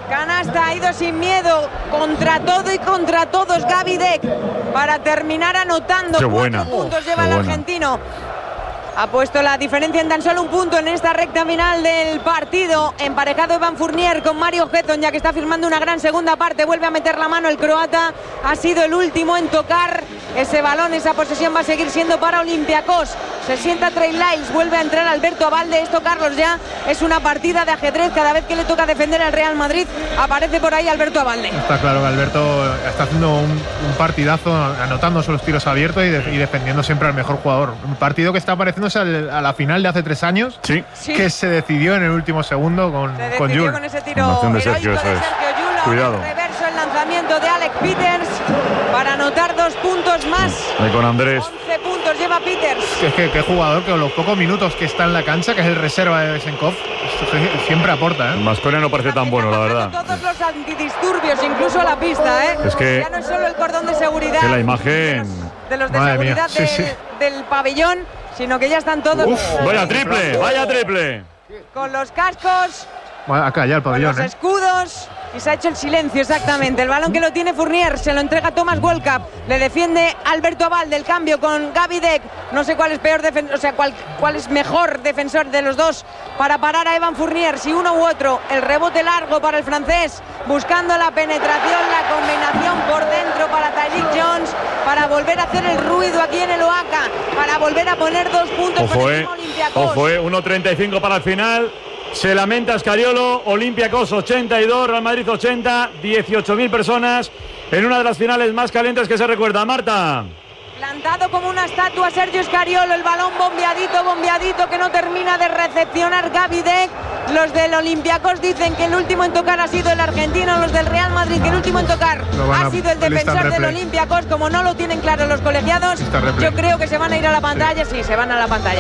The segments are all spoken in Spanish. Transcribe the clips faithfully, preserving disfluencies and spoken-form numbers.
Canasta, ha ido sin miedo, contra todo y contra todos Gaby Deck, para terminar anotando. Qué cuatro buena. puntos lleva Qué el buena. argentino. Ha puesto la diferencia en tan solo un punto en esta recta final del partido. Emparejado Evan Fournier con Mario Hezon, ya que está firmando una gran segunda parte. Vuelve a meter la mano el croata. Ha sido el último en tocar ese balón. Esa posesión va a seguir siendo para Olympiacos. Se sienta Trey Lyles, vuelve a entrar Alberto Abalde. Esto, Carlos, ya es una partida de ajedrez. Cada vez que le toca defender al Real Madrid, aparece por ahí Alberto Abalde. Está claro que Alberto está haciendo un, un partidazo, anotando los tiros abiertos y, de, y defendiendo siempre al mejor jugador. Un partido que está pareciéndose al, a la final de hace tres años, sí. Sí. que se decidió en el último segundo con, Se con decidió Jul. con ese tiro Formación de heroico Sergio, de eso es. Sergio Llull. Cuidado. En reverso el lanzamiento de Alec Peters para anotar dos puntos más. Ahí con Andrés. once puntos lleva Peters. Es que qué jugador que con los pocos minutos que está en la cancha, que es el reserva de Besenkov, siempre aporta, ¿eh? Masconia no parece tan bueno, la verdad. Todos los antidisturbios, incluso a la pista, ¿eh? Es que- ya no es solo el cordón de seguridad. Que la imagen- De los de, los de Madre seguridad mía, sí, del, sí. del pabellón, sino que ya están todos Uf, vaya triple, vaya triple. con los cascos, Bueno, acá ya el con pabellón, los ¿eh? escudos. Y se ha hecho el silencio, exactamente. El balón que lo tiene Fournier, se lo entrega Thomas Wolcap. Le defiende Alberto Abalde, el cambio con Gaby Deck. No sé cuál es peor defen- o sea, cuál, cuál es mejor defensor de los dos para parar a Evan Fournier, si uno u otro. El rebote largo para el francés, buscando la penetración, la combinación por dentro para Tyreek Jones, para volver a hacer el ruido aquí en el Oaca, para volver a poner dos puntos Ojo, para el eh. mismo Olympiacos. Ojo, eh. uno treinta y cinco para el final. Se lamenta Escariolo. Olympiacos ochenta y dos, Real Madrid ochenta. dieciocho mil personas en una de las finales más calientes que se recuerda. Marta. Plantado como una estatua Sergio Scariolo, el balón bombeadito, bombeadito, que no termina de recepcionar Gaby Deck. Los del Olympiacos dicen que el último en tocar ha sido el argentino, los del Real Madrid que el último en tocar Lo van ha a- sido el lista en defensor del replay. Olympiacos. Como no lo tienen claro los colegiados, Lista en replay. yo creo que se van a ir a la pantalla. Sí, se van a la pantalla.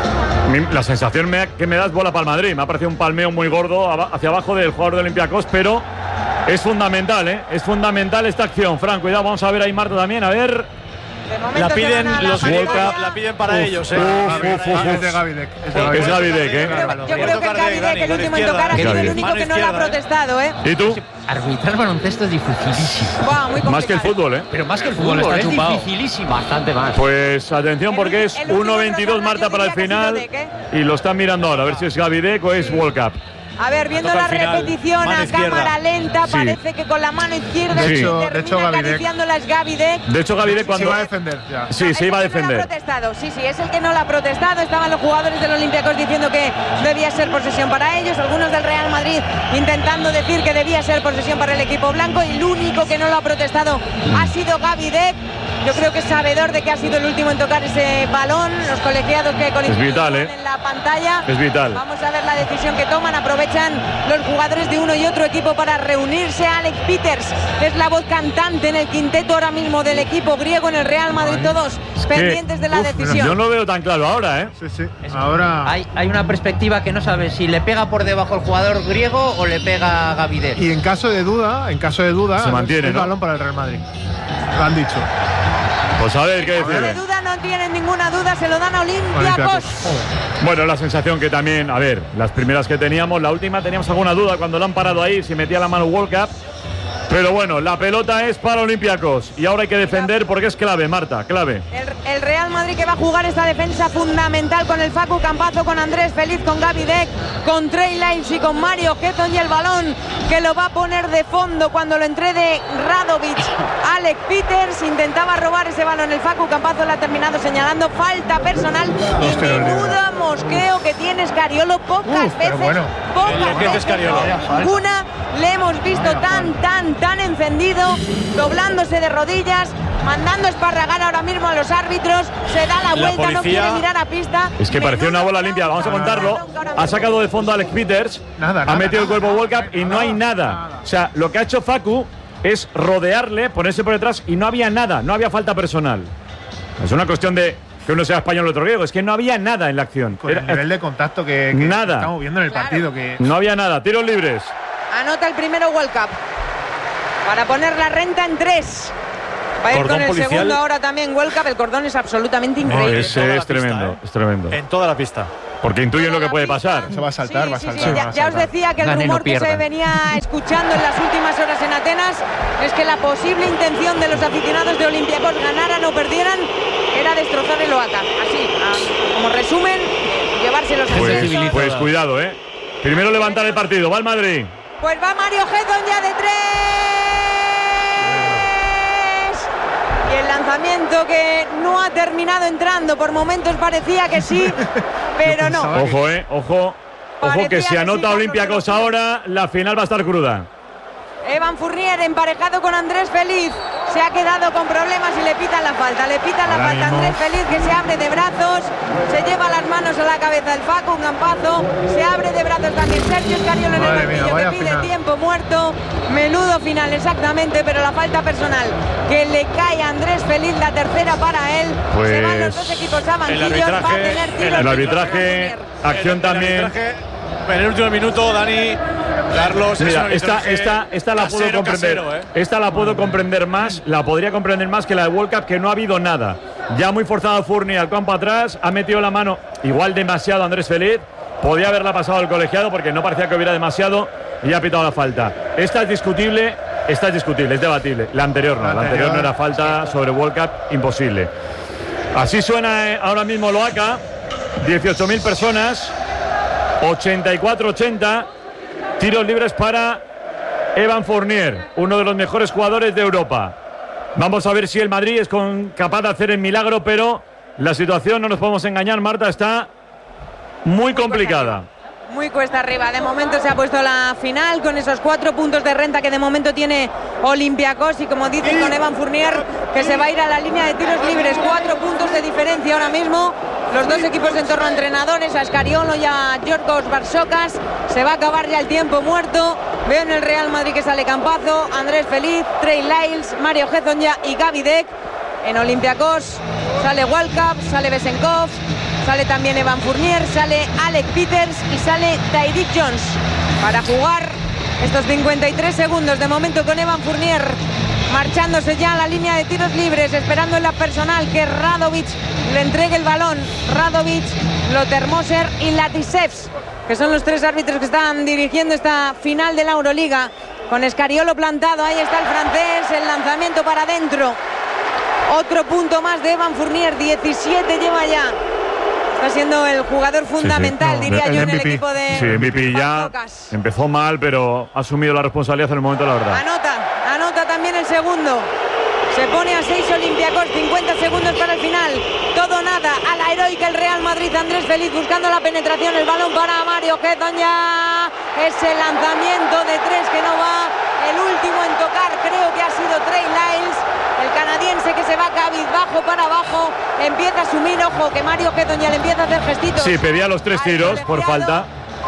Mi- La sensación me- que me da es bola para el Madrid. Me ha parecido un palmeo muy gordo aba- hacia abajo del jugador de Olympiacos, pero es fundamental, ¿eh? Es fundamental esta acción. Fran, cuidado, vamos a ver ahí Marta también. A ver. De momento La se piden van a la los pantalla. World Cup, la piden para Uf, ellos, ¿eh? uf, Gaby- uf, uf, Es de uf. Gaby Deck. Es de Es Gaby Deck. Gaby Deck, ¿eh? Yo creo Mano que izquierda, Gaby Deck, el mano último en izquierda. tocar, ha sido el Gaby. único Mano que no le ha izquierda, ¿eh? protestado, ¿eh? ¿Y tú? Arbitrar baloncesto es dificilísimo. Buah, muy Más que el complicado. fútbol, ¿eh? Pero más que el fútbol fútbol, está es chupado. dificilísimo. Bastante más. Pues atención porque es El último uno veintidós Rosalba, Marta yo para el diría que ha final sido Deck, ¿eh? y lo están mirando ahora a ver si es Gaby Deck o es World Cup. A ver, viendo Toca la al final, repetición mano a izquierda. cámara lenta, Sí. parece que con la mano izquierda De se hecho- de termina hecho, Gaby Deck- acariciándola es Gaby Deck. De hecho, Gaby Deck Se cuando iba a defender ya. sí, Es se iba a el que no lo ha defender. protestado, sí, sí, es el que no lo ha protestado. Estaban los jugadores del Olympiacos diciendo que debía ser posesión para ellos, algunos del Real Madrid intentando decir que debía ser posesión para el equipo blanco, y el único que no lo ha protestado ha sido Gaby Deck. Yo creo que es sabedor de que ha sido el último en tocar ese balón. Los colegiados que con Es vital, ¿eh? en la pantalla. Es vital. Vamos a ver la decisión que toman. Aprovechan los jugadores de uno y otro equipo para reunirse. Alex Peters es la voz cantante en el quinteto ahora mismo del equipo griego en el Real Madrid. Todos Que, pendientes de la uf, decisión. Yo no lo veo tan claro ahora, ¿eh? Sí, sí. Ahora. Hay, hay una perspectiva que no sabe si le pega por debajo el jugador griego o le pega a Gaby Deck. Y en caso de duda, en caso de duda, Se mantiene, es ¿no? balón para el Real Madrid. Lo han dicho. Pues a ver qué No de decide. duda, no tienen ninguna duda. Se lo dan a Olympiacos. Olympiacos. Bueno, la sensación que también, a ver, las primeras que teníamos, la última teníamos alguna duda cuando lo han parado ahí, si metía la mano World Cup. Pero bueno, la pelota es para Olympiacos y ahora hay que defender porque es clave, Marta, clave. El, el Real Madrid que va a jugar esta defensa fundamental con el Facu Campazo, con Andrés Feliz, con Gaby Deck, con Trey Lyles y con Mario Hezon, y el balón que lo va a poner de fondo cuando lo entregue Radovic. Alex Peters intentaba robar ese balón, el Facu Campazo le ha terminado señalando falta personal y Hostia, menuda mosqueo que tiene Scariolo. Pocas Uf, pero veces, bueno. pocas El que es veces, Scariolo. ninguna le hemos visto Vaya tan, tan, tan encendido, doblándose de rodillas, mandando esparragar ahora mismo a los árbitros. Se da la La vuelta, no policía- quiere mirar a pista. Es que parecía una bola limpia, vamos a contarlo. Ha sacado de fondo a Alex Peters, Nada, ha nada, metido el nada, cuerpo World nada, Cup y no hay nada, nada. nada. O sea, lo que ha hecho Facu es rodearle, ponerse por detrás y no había nada, no había falta personal. Es una cuestión de que uno sea español o otro griego, es que no había nada en la acción. Con el Era- nivel de contacto que, que Nada. estamos viendo en el Claro. partido. Que No había nada, tiros libres. Anota el primero World Cup para poner la renta en tres. Va a ir Cordón con el policial. segundo ahora también World Cup. El cordón es absolutamente No, increíble. es, toda la es pista, tremendo, ¿eh? es tremendo. En toda la pista. Porque intuyen lo que puede pasar. Se va a saltar, sí, va a sí, saltar. sí, va ya, a ya os saltar. decía que el Ganen o rumor que se pierdan. venía escuchando en las últimas horas en Atenas es que la posible intención de los aficionados de Olympiacos, ganaran o perdieran, era destrozar el Oaxaca. Así, a- como resumen, llevárselos a Pues, Celso. pues cuidado, ¿eh? Primero levantar el partido. Va el Madrid. Pues va Mario Hedon ya de tres. Y el lanzamiento que no ha terminado entrando. Por momentos parecía que sí, pero no. pensaba- Ojo, ¿eh? Ojo. Ojo que Parecía si que anota sí, Carlos, Olympiacos pero- ahora, la final va a estar cruda. Evan Fournier emparejado con Andrés Feliz. Se ha quedado con problemas y le pitan la falta. Le pitan la Ahora falta a mismo. Andrés Feliz, que se abre de brazos. Se lleva las manos a la cabeza el Facu, un Campazo. Se abre de brazos también Sergio Escariolo en el Madre mía, banquillo, vaya que pide final. tiempo muerto. Menudo final, exactamente, pero la falta personal que le cae a Andrés Feliz, la tercera para él. Pues Se van los dos equipos a banquillos. arbitraje- Va a tener tiros El libres arbitraje, Evan Fournier. acción El también. arbitraje, en el último minuto, Dani, Carlos. es Mira, un esta, arbitraje esta, esta la puedo casero, comprender. casero, ¿eh? Esta la puedo comprender más, la podría comprender más que la de World Cup, que no ha habido nada. Ya muy forzado Fournier al campo atrás, ha metido la mano igual demasiado Andrés Feliz. Podía haberla pasado al colegiado porque no parecía que hubiera demasiado y ha pitado la falta. Esta es discutible, esta es discutible, es debatible. La anterior no, la, La anterior no anterior. era falta sobre World Cup, imposible. Así suena eh, ahora mismo Loaca, dieciocho mil personas, ochenta y cuatro ochenta, tiros libres para Evan Fournier, uno de los mejores jugadores de Europa. Vamos a ver si el Madrid es con- capaz de hacer el milagro, pero la situación, no nos podemos engañar, Marta, está muy complicada. Muy cuesta arriba. De momento se ha puesto la final con esos cuatro puntos de renta que de momento tiene Olympiacos y, como dicen, con Evan Fournier, que se va a ir a la línea de tiros libres. Cuatro puntos de diferencia ahora mismo. Los dos equipos en torno a entrenadores, a Escariolo y a Yorgos Barsocas. Se va a acabar ya el tiempo muerto. Veo en el Real Madrid que sale Campazo, Andrés Feliz, Trey Lyles, Mario Hezonja y Gaby Deck. En Olympiacos sale Walcap, sale Besenkov, sale también Evan Fournier, sale Alec Peters y sale Tyreek Jones para jugar estos cincuenta y tres segundos de momento con Evan Fournier marchándose ya a la línea de tiros libres, esperando en la personal que Radovic le entregue el balón. Radovic, Lotermoser y Latisevs, que son los tres árbitros que están dirigiendo esta final de la Euroliga. Con Escariolo plantado, ahí está el francés, el lanzamiento para adentro. Otro punto más de Evan Fournier, diecisiete lleva ya. Está siendo el jugador fundamental, No, diría el yo, en el M V P. equipo de Sí, M V P ya Barsocas. empezó mal, pero ha asumido la responsabilidad en el momento de la verdad. Anota, anota también el segundo. Se pone a seis Olympiacos, cincuenta segundos para el final. Todo o nada, a la heroica el Real Madrid. Andrés Feliz buscando la penetración, el balón para Mario Hezonja. Ese lanzamiento de tres que no va. El último en tocar creo que ha sido Trey Lyles. El canadiense que se va cabizbajo para abajo. Empieza a asumir, ojo, que Mario Hezonja le empieza a hacer gestitos. Sí, pedía los tres al tiros por colegiado. falta.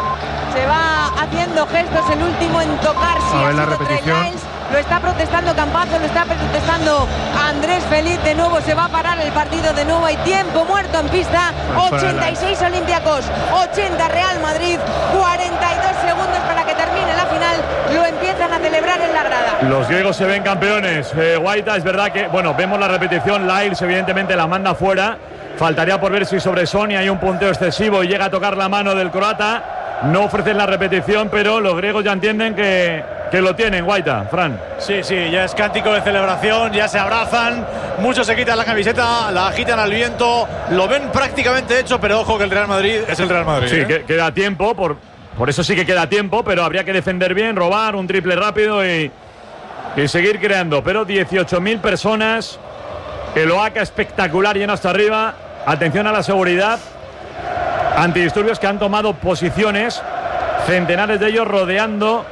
Se va haciendo gestos, el último en tocar. Sí, A ver ha la sido Trey repetición. Lyles. Lo está protestando Campazo, lo está protestando Andrés Feliz. De nuevo se va a parar el partido, de nuevo hay tiempo muerto en pista. Pues fuera de ochenta y seis Olympiacos, ochenta Real Madrid, cuarenta y dos segundos para que termine la final. Lo empiezan a celebrar en la grada. Los griegos se ven campeones. Eh, Guaita, es verdad que, bueno, vemos la repetición. Lyles, evidentemente, la manda fuera. Faltaría por ver si sobre Sonia hay un punteo excesivo y llega a tocar la mano del croata. No ofrecen la repetición, pero los griegos ya entienden que, que lo tienen, Guaita, Fran. Sí, sí, ya es cántico de celebración, ya se abrazan, muchos se quitan la camiseta, la agitan al viento, lo ven prácticamente hecho, pero ojo que el Real Madrid es el Real Madrid. Sí, ¿eh? que, queda tiempo, por, por eso sí que queda tiempo, pero habría que defender bien, robar un triple rápido y, y seguir creando. Pero dieciocho mil personas, el Oaxaca espectacular, lleno hasta arriba. Atención a la seguridad. Antidisturbios que han tomado posiciones, centenares de ellos rodeando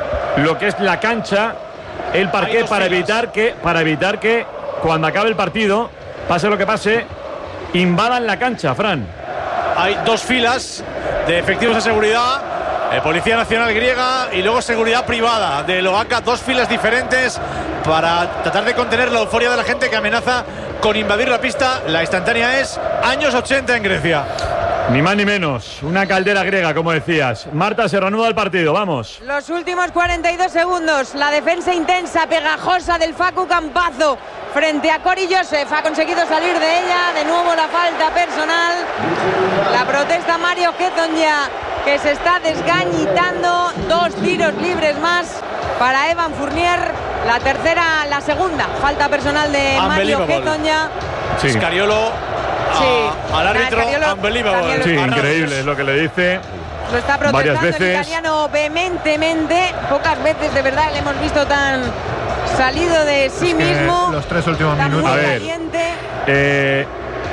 lo que es la cancha, el parqué, dos para filas. evitar que para evitar que cuando acabe el partido, pase lo que pase, invadan la cancha, Fran. Hay dos filas de efectivos de seguridad, eh, Policía Nacional griega y luego seguridad privada del Oaxaca, dos filas diferentes para tratar de contener la euforia de la gente que amenaza con invadir la pista. La instantánea es años ochenta en Grecia. Ni más ni menos, una caldera griega, como decías. Marta, se reanuda el partido, vamos. Los últimos cuarenta y dos segundos, la defensa intensa, pegajosa del Facu Campazo. frente a Cory Joseph. Ha conseguido salir de ella. De nuevo la falta personal. La protesta Mario Hezonja, que se está desgañitando. Dos tiros libres más para Evan Fournier. La tercera, la segunda falta personal de Mario Hezonja. Sí. Scariolo Sí. al árbitro, Scariolo unbelievable. Sí, increíble es lo que le dice. Lo está varias protestando veces. el italiano vehementemente. Pocas veces de verdad le hemos visto tan salido de sí Es que mismo. los tres últimos Está minutos. muy A ver. caliente. Eh,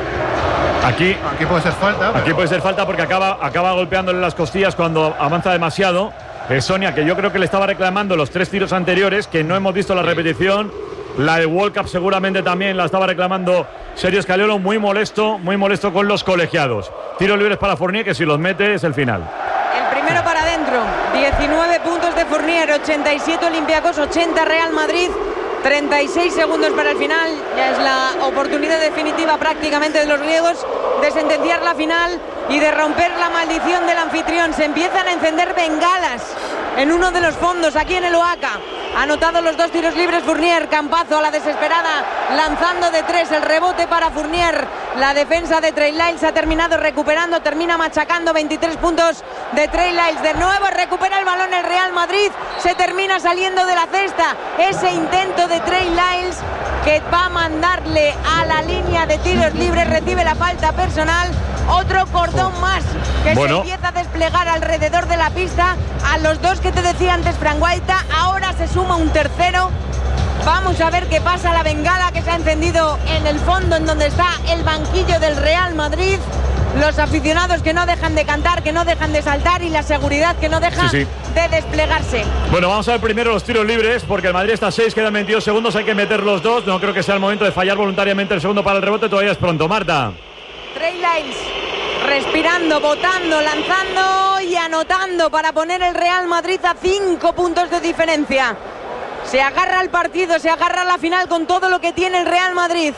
aquí, Aquí puede ser falta. aquí pero- puede ser falta porque acaba, acaba golpeándole las costillas cuando avanza demasiado. Eh, Sonia, que yo creo que le estaba reclamando los tres tiros anteriores, que no hemos visto la repetición. La de World Cup seguramente también la estaba reclamando Sergio Scariolo, muy molesto, muy molesto con los colegiados. Tiros libres para Fournier, que si los mete es el final. El primero para adentro. diecinueve puntos de Fournier, ochenta y siete Olympiacos, ochenta Real Madrid. treinta y seis segundos para el final. Ya es la oportunidad definitiva prácticamente de los griegos de sentenciar la final y de romper la maldición del anfitrión. Se empiezan a encender bengalas en uno de los fondos aquí en el Oaca. Ha anotado los dos tiros libres Fournier. Campazo a la desesperada lanzando de tres. El rebote para Fournier. La defensa de Trey Lyles ha terminado recuperando. Termina machacando. veintitrés puntos de Trey Lyles. De nuevo recupera el balón el Real Madrid. Se termina saliendo de la cesta. Ese intento de Trey Lyles que va a mandarle a la línea de tiros libres. Recibe la falta personal. Otro cordón más que Bueno. se empieza a desplegar alrededor de la pista. A los dos que te decía antes Fran Guaita, ahora se suma un tercero. Vamos a ver qué pasa. La bengala que se ha encendido en el fondo, en donde está el banquillo del Real Madrid. Los aficionados que no dejan de cantar, que no dejan de saltar, y la seguridad que no deja Sí, sí. de desplegarse. Bueno, vamos a ver primero los tiros libres, porque el Madrid está a seis, quedan veintidós segundos, hay que meter los dos. No creo que sea el momento de fallar voluntariamente el segundo para el rebote, todavía es pronto. Marta. Trey Lyles respirando, botando, lanzando y anotando para poner el Real Madrid a cinco puntos de diferencia. Se agarra al partido, se agarra a la final con todo lo que tiene el Real Madrid.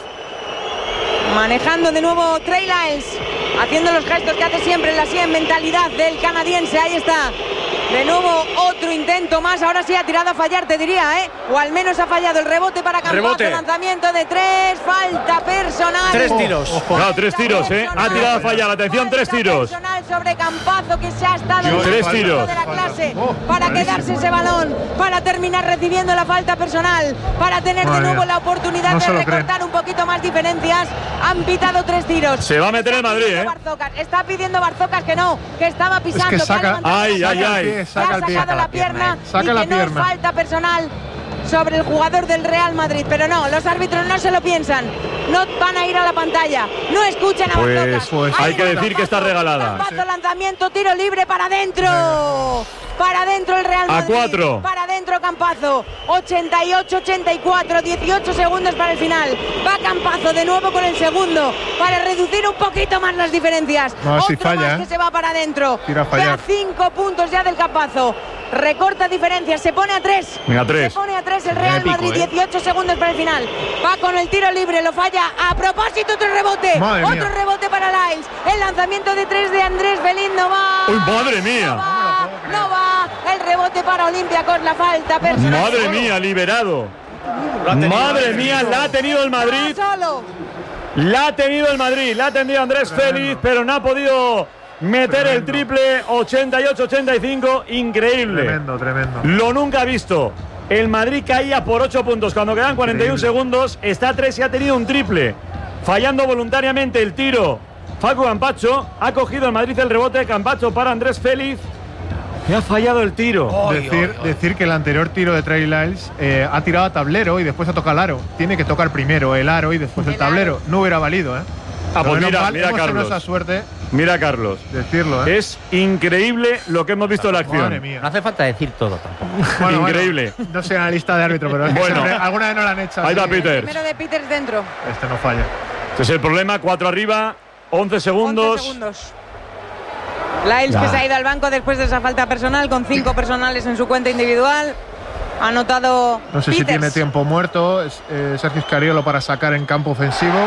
Manejando de nuevo Trey Lyles, haciendo los gestos que hace siempre, la sien mentalidad del canadiense. Ahí está. De nuevo otro intento más. Ahora sí ha tirado a fallar, te diría, ¿eh? O al menos ha fallado el rebote para Campazo. Rebote. Lanzamiento de tres. Falta personal. Tres tiros. Ojo. No, tres tiros, ¿eh? Ha tirado a fallar, atención, tres Falta tiros. personal sobre Campazo, que se ha estado en el Tres centro tiros. de la clase Oh, para clarísimo. quedarse ese balón, para terminar recibiendo la falta personal, para tener de Madre nuevo mía. la oportunidad No de se lo recortar un poquito más diferencias. Han pitado tres tiros. Se va a meter el Está Madrid, pidiendo ¿eh? Barzocas, está pidiendo Barzocas que no, que estaba pisando, que que ha saca- levantado Ay, la ay, pierna, ay. que Saca ha el pie. sacado Saca la la pierna, pierna, y saca que la no es pierna. falta personal sobre el jugador del Real Madrid. Pero no, los árbitros no se lo piensan, no van a ir a la pantalla, no escuchan a Pues, Barzocas. pues, Ahí hay que va decir que está Campazo, regalada. Campazo, lanzamiento, tiro libre para adentro. Para adentro el Real A Madrid. cuatro. Para adentro Campazo. ochenta y ocho ochenta y cuatro, dieciocho segundos para el final. Va Campazo de nuevo con el segundo para reducir un poquito más las diferencias. No, Otro si falla, más ¿eh? que se va para adentro. Tira a Ve fallar. a cinco puntos ya del Campazo. Recorta diferencias, se pone a tres. Venga, tres. Se pone a tres el Real épico, Madrid, ¿eh? dieciocho segundos para el final. Va con el tiro libre, lo falla. A propósito, otro rebote. Madre otro mía. rebote para Lyles. El lanzamiento de tres de Andrés Belín no va. ¡Uy, madre mía! No va, no va. El rebote para Olympiacos, la falta personal. Madre mía, liberado. Lo ha tenido, Madre ¿eh? mía, la ha tenido el Madrid. Va solo. La ha tenido el Madrid, la ha tenido Andrés Félix, pero no ha podido meter el Tremendo. triple. Ochenta y ocho ochenta y cinco, increíble. Tremendo, tremendo. Lo nunca visto. El Madrid caía por ocho puntos cuando quedan cuarenta y uno Increíble. segundos. Está a tres y ha tenido un triple. Fallando voluntariamente el tiro. Facu Campacho ha cogido el Madrid el rebote. Campacho para Andrés Félix. Y ha fallado el tiro. Decir, decir que el anterior tiro de Trey Lyles eh, ha tirado a tablero y después ha tocado el aro. Tiene que tocar primero el aro y después el, El tablero. aro. No hubiera valido, ¿eh? Ah, pues Pero menos mira, mal, mira, hemos tenido Carlos. esa suerte Mira, Carlos. de decirlo, ¿eh? Es increíble lo que hemos visto en la acción. Madre mía. No hace falta decir todo tampoco. Bueno, bueno, Increíble. no soy analista de árbitro, pero es que Bueno. siempre- alguna vez no la han hecho. Ahí va así. Peter. Primero de Peters dentro. Este no falla. Este es el problema. Cuatro arriba, once segundos. once segundos. Lyles que Ah. se ha ido al banco después de esa falta personal con cinco personales en su cuenta individual. Ha anotado No sé si Peters. tiene tiempo muerto. Es, eh, Sergio Scariolo para sacar en campo ofensivo.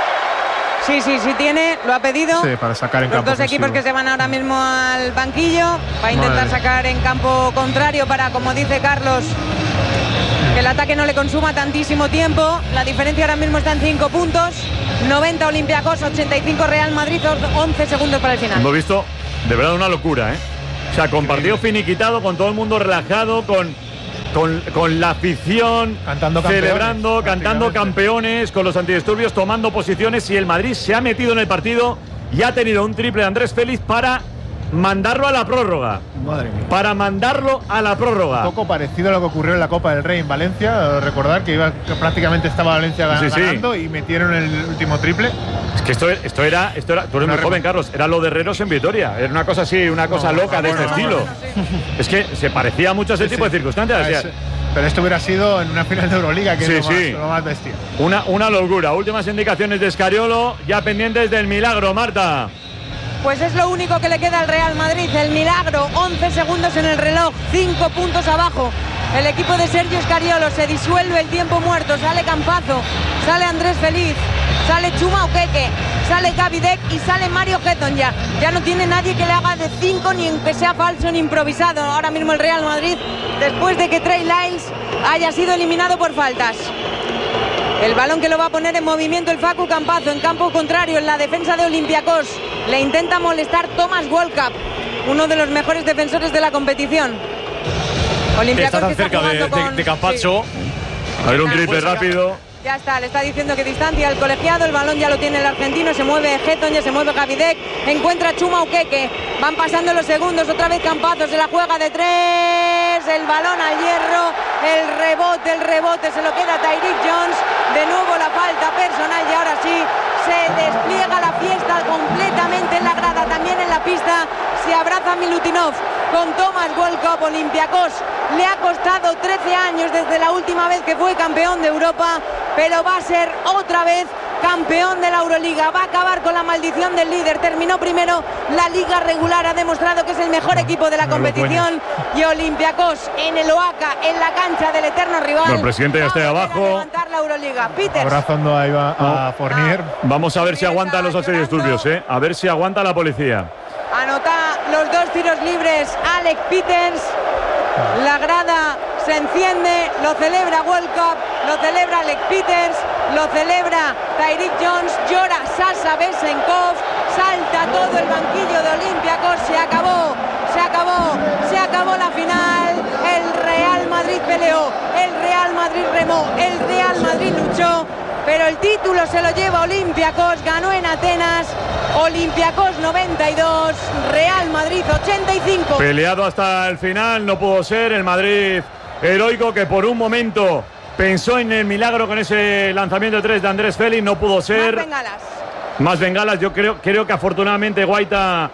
Sí, sí, sí tiene, lo ha pedido. Sí, para sacar en Los campo dos ofensivo. equipos que se van ahora mismo al banquillo. Va a intentar Madre. sacar en campo contrario para, como dice Carlos, Que el ataque no le consuma tantísimo tiempo. La diferencia ahora mismo está en cinco puntos. noventa Olympiacos, ochenta y cinco Real Madrid, once segundos para el final. Hemos visto de verdad una locura, ¿eh? O sea, con partido finiquitado, con todo el mundo relajado, con, con, con la afición cantando celebrando, cantando campeones, con los antidisturbios, tomando posiciones, y el Madrid se ha metido en el partido y ha tenido un triple de Andrés Félix para mandarlo a la prórroga. Madre mía. Para mandarlo a la prórroga. Un poco parecido a lo que ocurrió en la Copa del Rey en Valencia. Recordar que, iba, que prácticamente estaba Valencia sí, ganando sí. y metieron el último triple. Es que esto, esto, era, esto era. Tú eres muy joven, Carlos. Era lo de Herreros en Vitoria. Era una cosa así, una cosa no, loca no, de no, este no, estilo. No, no, sí. Es que se parecía mucho a ese sí, tipo sí. de circunstancias. Es, pero esto hubiera sido en una final de Euroliga, que sí, es lo, sí. más, lo más bestia. Una, una locura. Últimas indicaciones de Scariolo, ya pendientes del milagro, Marta. Pues es lo único que le queda al Real Madrid, el milagro. once segundos en el reloj, cinco puntos abajo. El equipo de Sergio Scariolo, se disuelve el tiempo muerto. Sale Campazzo, sale Andrés Feliz, sale Chuma Okeke, sale Gavidec y sale Mario Heton ya. Ya no tiene nadie que le haga de cinco, ni que sea falso ni improvisado. Ahora mismo el Real Madrid, después de que Trey Lyles haya sido eliminado por faltas. El balón que lo va a poner en movimiento el Facu Campazzo, en campo contrario, en la defensa de Olympiacos. Le intenta molestar Thomas Walkup, uno de los mejores defensores de la competición. Olympiacos está tan que cerca está de, con... de, de Campazzo. Sí. A ver, un triple rápido. Ya está, le está diciendo que distancia al colegiado. El balón ya lo tiene el argentino. Se mueve Heton, ya se mueve Gavidec. Encuentra Chuma Okeke. Van pasando los segundos. Otra vez Campazzo se la juega de tres. El balón al hierro. El rebote, el rebote. Se lo queda Tyreek Jones. De nuevo la falta personal. Y ahora sí se despliega la fiesta completamente en la grada. También en la pista se abraza Milutinov con Thomas Walkup. Olympiacos le ha costado trece años desde la última vez que fue campeón de Europa, pero va a ser otra vez campeón de la Euroliga. Va a acabar con la maldición del líder. Terminó primero la liga regular, ha demostrado que es el mejor equipo de la competición, y Olympiacos en el Oaca, en la cancha del eterno rival. El presidente ya está abajo. Levantar la Euroliga. Peters. Abrazando ahí va a Fournier. Vamos a ver si aguantan los antidisturbios, ¿eh? A ver si aguanta la policía. Anota los dos tiros libres Alec Peters. La grada se enciende, lo celebra Walkup, lo celebra Alec Peters, lo celebra Tyreek Jones, llora Sasha Besenkov, salta todo el banquillo de Olympiacos. Se acabó, se acabó, se acabó la final. El Real Madrid peleó, el Real Madrid remó, el Real Madrid luchó, pero el título se lo lleva Olympiacos. Ganó en Atenas. Olympiacos noventa y dos, Real Madrid ochenta y cinco. Peleado hasta el final, no pudo ser. El Madrid heroico, que por un momento pensó en el milagro con ese lanzamiento de tres de Andrés Félix, no pudo ser. Más bengalas. Más bengalas. Yo creo, creo que afortunadamente Guaita,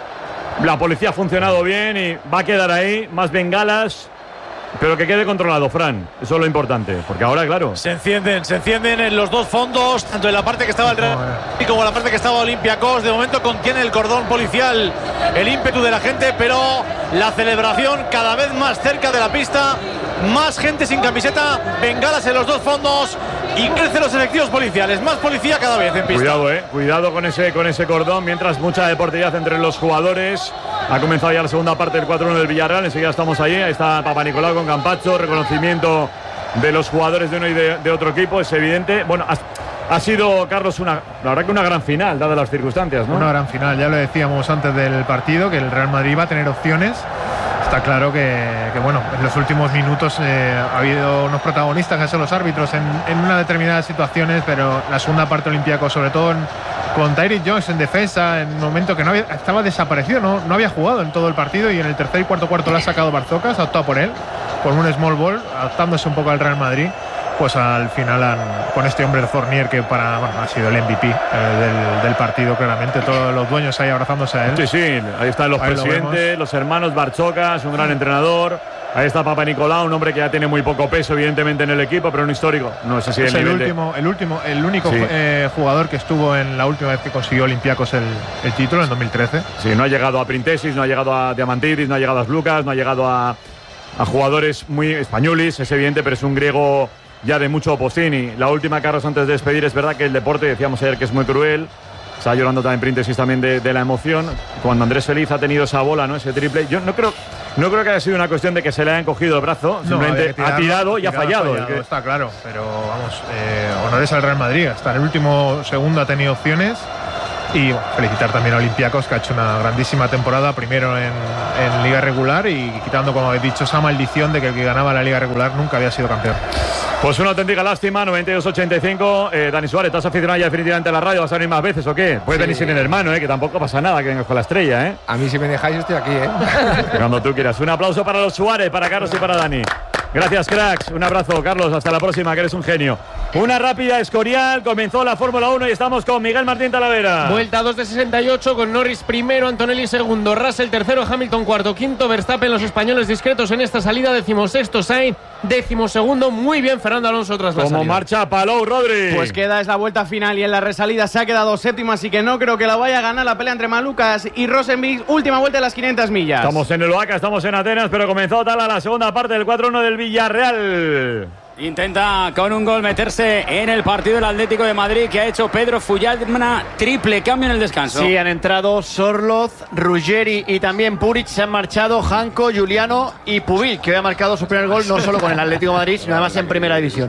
la policía ha funcionado bien y va a quedar ahí. Más bengalas, pero que quede controlado, Fran. Eso es lo importante, porque ahora, claro, se encienden, se encienden en los dos fondos, tanto en la parte que estaba el Real y como en la parte que estaba Olympiacos. De momento contiene el cordón policial el ímpetu de la gente, pero la celebración cada vez más cerca de la pista. Más gente sin camiseta, bengalas en los dos fondos y crecen los efectivos policiales. Más policía cada vez en pista. Cuidado, eh, cuidado con ese, con ese cordón. Mientras, mucha deportividad entre los jugadores. Ha comenzado ya la segunda parte del cuatro uno del Villarreal. Enseguida estamos ahí. Ahí está Papanicolau con Campazzo. Reconocimiento de los jugadores de uno y de, de otro equipo. Es evidente. Bueno, ha, ha sido, Carlos, una, la verdad que una gran final, dadas las circunstancias, ¿no? Una gran final. Ya lo decíamos antes del partido, que el Real Madrid va a tener opciones. Está claro que, que bueno, en los últimos minutos eh, ha habido unos protagonistas, que son los árbitros, en, en unas determinadas situaciones, pero la segunda parte Olympiacos, sobre todo en, con Tyreek Jones en defensa, en un momento que no había, estaba desaparecido, no, no había jugado en todo el partido, y en el tercer y cuarto cuarto lo ha sacado Barzocas, ha optado por él, con un small ball, adaptándose un poco al Real Madrid. Pues al final han, con este hombre de Fournier, que para bueno, ha sido el M V P eh, del, del partido, claramente, todos los dueños ahí abrazándose a él. Sí, sí, ahí están los ahí presidentes, los hermanos Barchocas, un gran entrenador. Ahí está Papanicolau, un hombre que ya tiene muy poco peso, evidentemente, en el equipo, pero un histórico. No sé si es el, el nivel último, de... el último, el único sí. eh, jugador que estuvo en la última vez que consiguió Olympiacos el, el título, en dos mil trece. Sí, no ha llegado a Printesis, no ha llegado a Diamantidis, no ha llegado a Slucas, no ha llegado a, a jugadores muy españoles, es evidente, pero es un griego ya de mucho Postini. La última, Carlos, antes de despedir, es verdad que el deporte, decíamos ayer que es muy cruel. Está llorando también Printesis también de, de la emoción. Cuando Andrés Feliz ha tenido esa bola, ¿no? Ese triple. Yo no creo, No creo que haya sido una cuestión de que se le hayan cogido el brazo, No, simplemente tirarlo, ha tirado y ha fallado. fallado, que... Está claro, pero vamos, eh, honores al Real Madrid. Hasta el último segundo ha tenido opciones. Y bueno, felicitar también a Olympiacos, que ha hecho una grandísima temporada, primero en, en Liga Regular y quitando, como habéis dicho, esa maldición de que el que ganaba la Liga Regular nunca había sido campeón. Pues una auténtica lástima, noventa y dos ochenta y cinco. Eh, Dani Suárez, ¿estás aficionado ya definitivamente a la radio? ¿Vas a venir más veces o qué? Puedes Sí. venir sin el hermano, eh, que tampoco pasa nada que vengas con la estrella. ¿eh? A mí, si me dejáis, estoy aquí, ¿eh? Cuando tú quieras. Un aplauso para los Suárez, para Carlos y para Dani. Gracias, cracks. Un abrazo, Carlos. Hasta la próxima, que eres un genio. Una rápida Escorial. Comenzó la Fórmula uno y estamos con Miguel Martín Talavera. Vuelta dos de sesenta y ocho con Norris primero, Antonelli segundo, Russell tercero, Hamilton cuarto, quinto, Verstappen. Los españoles discretos en esta salida. Decimosexto Sainz, decimosegundo. Muy bien Fernando Alonso tras la Como salida. marcha Palou, Rodri. Pues queda, es la vuelta final y en la resalida se ha quedado séptimo, así que no creo que la vaya a ganar la pelea entre Malucas y Rosenvik. Última vuelta de las quinientas millas. Estamos en el Oaca, estamos en Atenas, pero comenzó tal a la segunda parte del cuatro uno del Villarreal. Intenta con un gol meterse en el partido del Atlético de Madrid, que ha hecho Pedro Fullalna. Triple cambio en el descanso. Sí, han entrado Sorloz, Ruggeri y también Puric. Se han marchado Janko, Juliano y Pubil, que hoy ha marcado su primer gol no solo con el Atlético de Madrid, sino además en Primera División.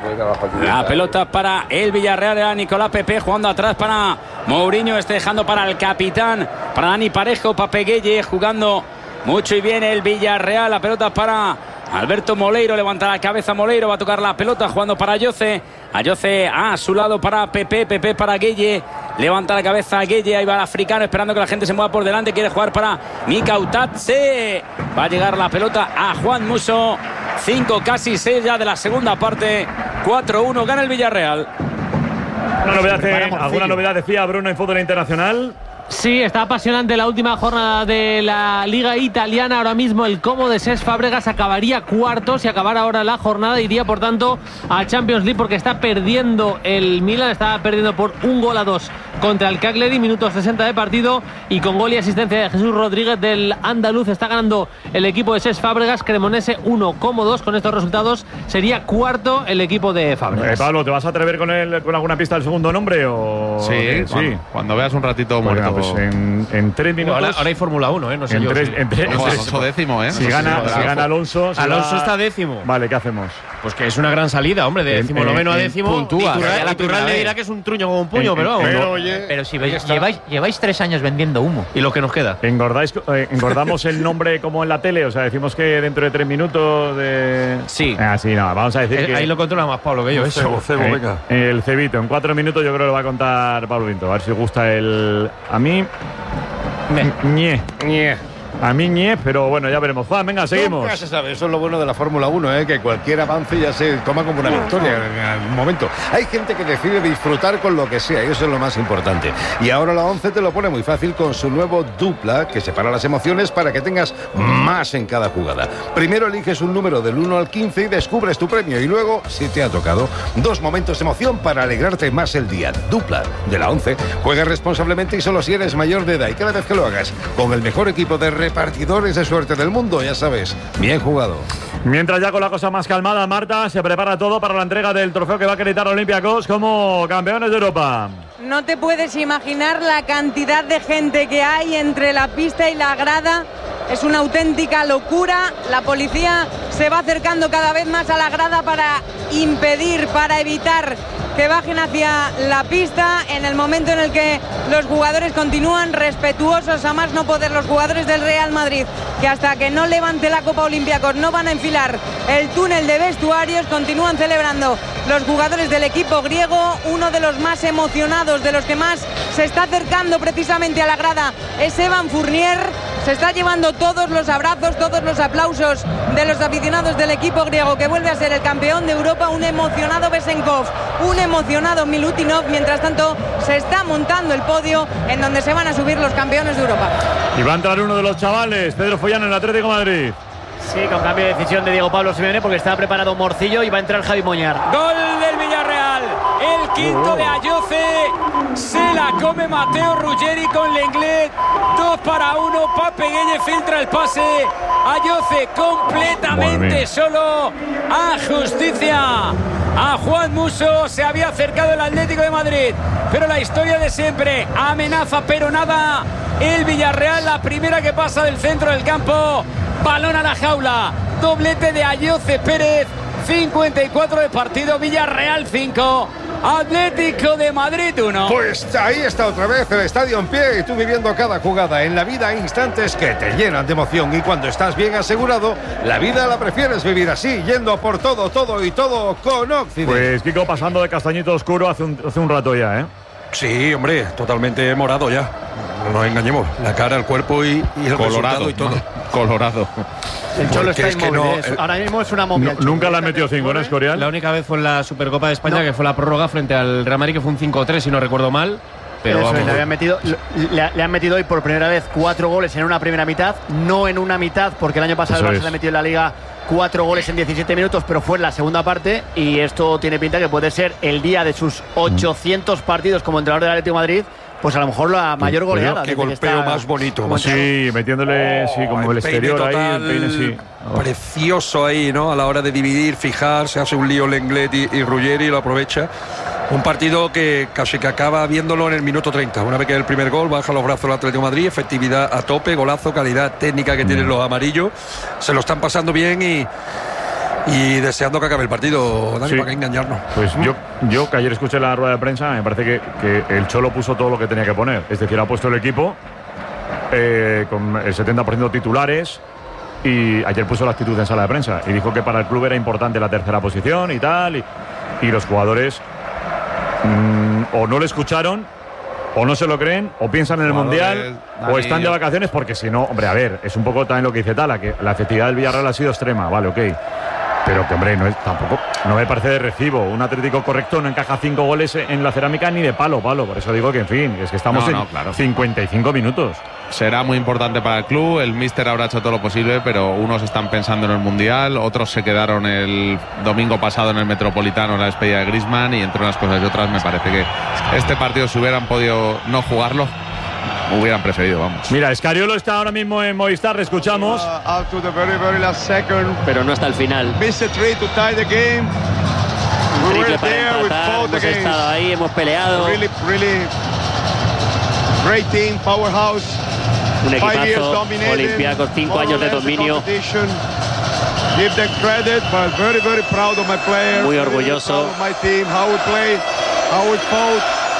La pelota para el Villarreal, era Nicolás Pepe jugando atrás para Mourinho, este dejando para el capitán, para Dani Parejo, Pape Gueye jugando mucho y bien el Villarreal. La pelota para Alberto Moleiro, levanta la cabeza Moleiro, va a tocar la pelota jugando para Ayoce. Ayoce a su lado para Pepe, Pepe para Gueye, levanta la cabeza Gueye, ahí va el africano esperando que la gente se mueva por delante, quiere jugar para Mika Utatse. Va a llegar la pelota a Juan Musso. cinco, casi seis ya de la segunda parte. cuatro uno, gana el Villarreal. ¿Alguna novedad, eh, ¿alguna novedad decía Bruno en fútbol internacional? Sí, está apasionante la última jornada de la Liga Italiana. Ahora mismo el Como de Cesc Fábregas acabaría cuarto. Si acabara ahora la jornada, iría por tanto a Champions League, porque está perdiendo el Milan. Está perdiendo por un gol a dos contra el Cagliari, minutos sesenta de partido. Y con gol y asistencia de Jesús Rodríguez del andaluz está ganando el equipo de Cesc Fábregas. Cremonese uno, Como dos. Con estos resultados sería cuarto el equipo de Fábregas. Eh, Pablo, ¿te vas a atrever con, el, con alguna pista del segundo nombre? O... Sí, eh, cuando, sí. Cuando veas un ratito Pues, muerto. pues en, en tres minutos. Ahora, ahora hay Fórmula uno, ¿eh? No sé en yo. tres, sí. en tres- Ojo, en Alonso tres- décimo, ¿eh? Si No sé gana, si- si gana Alonso. se Alonso va- está décimo. Vale, ¿qué hacemos? Pues que es una gran salida, hombre, de En- décimo en- noveno a en décimo. puntúa, Iturralde- ya la Iturralde primera dirá vez. que es un truño con un puño, En- pero vamos. en- Pero, oye, pero si ahí veis, está. lleváis, lleváis tres años vendiendo humo. Y lo que nos queda. ¿Engordáis, eh, ¿Engordamos el nombre como en la tele? O sea, decimos que dentro de tres minutos de. Sí. Ah, sí, no, vamos a decir Eh, que. Ahí lo controla más Pablo que yo. Eso. Eh, el cebito, en cuatro minutos yo creo que lo va a contar Pablo Vinto. A ver si gusta el. A mí. Ñe. Ñe. A mí ñe, pero bueno, ya veremos. Juan, venga, seguimos. Nunca se sabe, eso es lo bueno de la Fórmula uno, ¿eh? Que cualquier avance ya se toma como una victoria en algún momento. Hay gente que decide disfrutar con lo que sea y eso es lo más importante. Y ahora la once te lo pone muy fácil con su nuevo dupla que separa las emociones para que tengas más en cada jugada. Primero eliges un número del uno al quince y descubres tu premio y luego, si te ha tocado, dos momentos de emoción para alegrarte más el día. Dupla de la once. Juega responsablemente y solo si eres mayor de edad y cada vez que lo hagas con el mejor equipo de repartidores de suerte del mundo, ya sabes, bien jugado. Mientras ya con la cosa más calmada, Marta, se prepara todo para la entrega del trofeo que va a acreditar a Olympiacos como campeones de Europa. No te puedes imaginar la cantidad de gente que hay entre la pista y la grada. Es una auténtica locura. La policía se va acercando cada vez más a la grada para impedir, para evitar que bajen hacia la pista en el momento en el que los jugadores continúan respetuosos a más no poder. Los jugadores del Real Madrid, que hasta que no levante la Copa Olympiacos no van a enfilar el túnel de vestuarios, continúan celebrando los jugadores del equipo griego. Uno de los más emocionados, de los que más se está acercando precisamente a la grada, es Evan Fournier. Se está llevando todos los abrazos, todos los aplausos de los aficionados del equipo griego, que vuelve a ser el campeón de Europa. Un emocionado Besenkov, un emocionado Milutinov. Mientras tanto, se está montando el podio en donde se van a subir los campeones de Europa. Y va a entrar uno de los chavales, Pedro Follano, en el Atlético de Madrid. Sí, con cambio de decisión de Diego Pablo Simeone porque está preparado Morcillo y va a entrar Javi Moñar. Gol del Villarreal, el quinto de Ayoce. Se la come Mateo Ruggeri con Lenglet. Dos para uno. Pape Gueye filtra el pase. Ayoce completamente solo. A justicia. A Juan Musso. Se había acercado el Atlético de Madrid, pero la historia de siempre. Amenaza, pero nada. El Villarreal, la primera que pasa del centro del campo. balón a la jaula, doblete de Ayoce Pérez, cincuenta y cuatro de partido, Villarreal cinco, Atlético de Madrid uno. Pues ahí está otra vez el estadio en pie y tú viviendo cada jugada. En la vida hay instantes que te llenan de emoción y cuando estás bien asegurado, la vida la prefieres vivir así, yendo a por todo, todo y todo con Occident. Pues Kiko pasando de castañito oscuro hace un, hace un rato ya, ¿eh? Sí, hombre, totalmente morado ya. No nos engañemos. La cara, el cuerpo y, y el colorado resultado y todo. Colorado. El Cholo está es que inmóvil. no, es- el- ahora mismo es una momia. No, nunca le ha metido cinco, ¿no, Escorial? La única vez fue en la Supercopa de España, No. que fue la prórroga frente al Real Madrid, que fue un cinco tres, si no recuerdo mal. Pero Eso, vamos, le, habían metido, le, le han metido hoy por primera vez cuatro goles en una primera mitad, no en una mitad, porque el año pasado Eso el Barça es. le ha metido en la Liga cuatro goles en diecisiete minutos, pero fue en la segunda parte y esto tiene pinta que puede ser el día de sus ochocientos partidos como entrenador del Atlético de Madrid, pues a lo mejor la mayor goleada. Qué desde que golpeo está más bonito. como más- entrenador. Sí, metiéndole, sí, como el, el peine exterior ahí, total, el peine, sí. Oh. Precioso ahí, ¿no? A la hora de dividir, fijar, se hace un lío Lenglet y, y Ruggeri lo aprovecha. Un partido que casi que acaba viéndolo en el minuto treinta. Una vez que el primer gol, baja los brazos el Atlético de Madrid, efectividad a tope, golazo, calidad técnica que tienen los amarillos. Se lo están pasando bien y, y deseando que acabe el partido, Dani, Sí. para que engañarnos. Pues yo, yo que ayer escuché la rueda de prensa, me parece que, que el Cholo puso todo lo que tenía que poner. Es decir, ha puesto el equipo eh, con el setenta por ciento titulares y ayer puso la actitud en sala de prensa y dijo que para el club era importante la tercera posición y tal. Y, y los jugadores mm, o no le escucharon, o no se lo creen, o piensan en el Mundial, o están de vacaciones, porque si no, hombre, a ver, es un poco también lo que dice Tala, que la efectividad del Villarreal ha sido extrema, vale, ok. Pero que, hombre, no es, tampoco, no me parece de recibo. Un Atlético correcto no encaja cinco goles en la cerámica ni de palo, palo. Por eso digo que, en fin, es que estamos No, en no, claro. cincuenta y cinco minutos. Será muy importante para el club, el míster habrá hecho todo lo posible, pero unos están pensando en el Mundial, otros se quedaron el domingo pasado en el Metropolitano en la despedida de Griezmann y entre unas cosas y otras me parece que este partido, si hubieran podido no jugarlo, hubieran preferido, vamos. Mira, Escariolo está ahora mismo en Movistar, le escuchamos. Up to the very, very last second. Pero no hasta el final. Missed a three to tie the game. Un We were triple para there, we empatar, fought hemos against estado ahí, hemos peleado. really, really great team, powerhouse. Un Five years equipazo, dominating, Olympiacos, cinco more or años de less the dominio. competition. Give them credit, but very, very proud of my players. Muy very orgulloso. proud of my team, how we played, how we fought.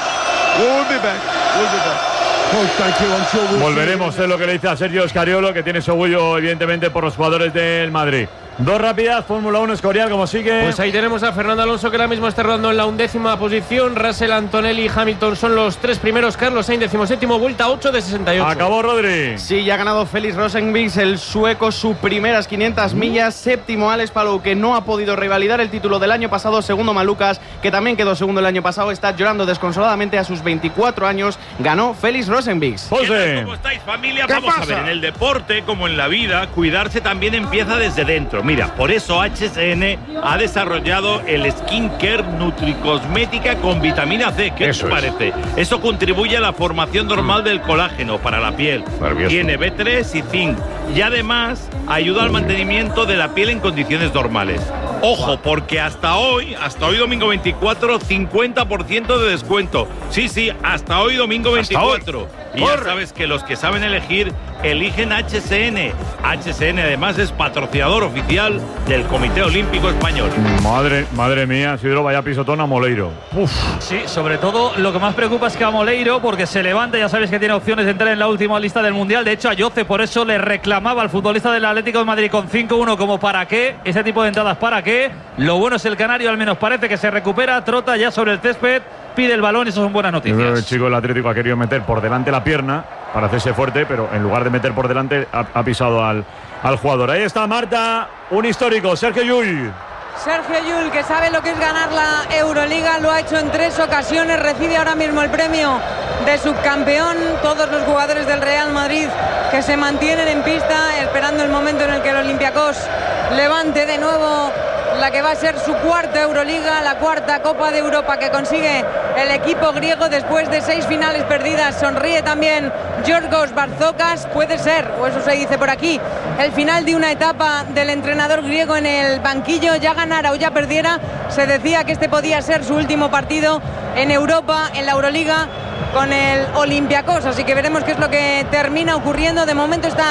We will be back. We'll be back. Coach, thank you. I'm sure we'll see you. Volveremos, es lo que le dice a Sergio Escariolo, que tiene su orgullo, evidentemente, por los jugadores del Madrid. Dos rápidas, Fórmula uno, Escorial, como sigue. Pues ahí tenemos a Fernando Alonso, que ahora mismo está rodando en la undécima posición. Russell, Antonelli y Hamilton son los tres primeros. Carlos Sainz, decimoséptimo, vuelta ocho de sesenta y ocho. Acabó Rodri. Sí, ya ha ganado Félix Rosenqvist, el sueco, sus primeras quinientas millas. Séptimo Alex Palou, que no ha podido revalidar el título del año pasado. Segundo Malucas, que también quedó segundo el año pasado. Está llorando desconsoladamente a sus veinticuatro años. Ganó Félix Rosenqvist. José. ¿Cómo estáis, familia? ¿Qué Vamos pasa? a ver, en el deporte como en la vida, cuidarse también empieza desde dentro. Mira, por eso H S N ha desarrollado el Skincare Nutricosmética con vitamina C. ¿Qué Eso te es. parece? Eso contribuye a la formación normal del colágeno para la piel. Maravilloso. Tiene B tres y zinc. Y además ayuda al mantenimiento de la piel en condiciones normales. Ojo, porque hasta hoy, hasta hoy domingo veinticuatro, cincuenta por ciento de descuento. Sí, sí, hasta hoy domingo veinticuatro. Y ya sabes que los que saben elegir, eligen H S N. H S N además es patrocinador oficial del Comité Olímpico Español. Madre, madre mía, Sidro, vaya pisotón a Moleiro. Uf. Sí, sobre todo lo que más preocupa es que a Moleiro, porque se levanta, ya sabéis que tiene opciones de entrar en la última lista del Mundial. De hecho, a Yoce por eso le reclamaba al futbolista del Atlético de Madrid con cinco uno como para qué, ese tipo de entradas para qué. Lo bueno es el canario, al menos parece que se recupera, trota ya sobre el césped, pide el balón y eso son buenas Yo creo que noticias. el chico del Atlético ha querido meter por delante la pierna para hacerse fuerte, pero en lugar de meter por delante ha, ha pisado al, al jugador. Ahí está Marta, un histórico, Sergio Llull. Sergio Llull, que sabe lo que es ganar la Euroliga, lo ha hecho en tres ocasiones, recibe ahora mismo el premio de subcampeón. Todos los jugadores del Real Madrid que se mantienen en pista, esperando el momento en el que el Olympiacos levante de nuevo la que va a ser su cuarta Euroliga, la cuarta Copa de Europa que consigue el equipo griego después de seis finales perdidas. Sonríe también Giorgos Barzokas, puede ser, o eso se dice por aquí, el final de una etapa del entrenador griego en el banquillo. Ya ganara o ya perdiera, se decía que este podía ser su último partido en Europa, en la Euroliga, con el Olympiacos, así que veremos qué es lo que termina ocurriendo. De momento está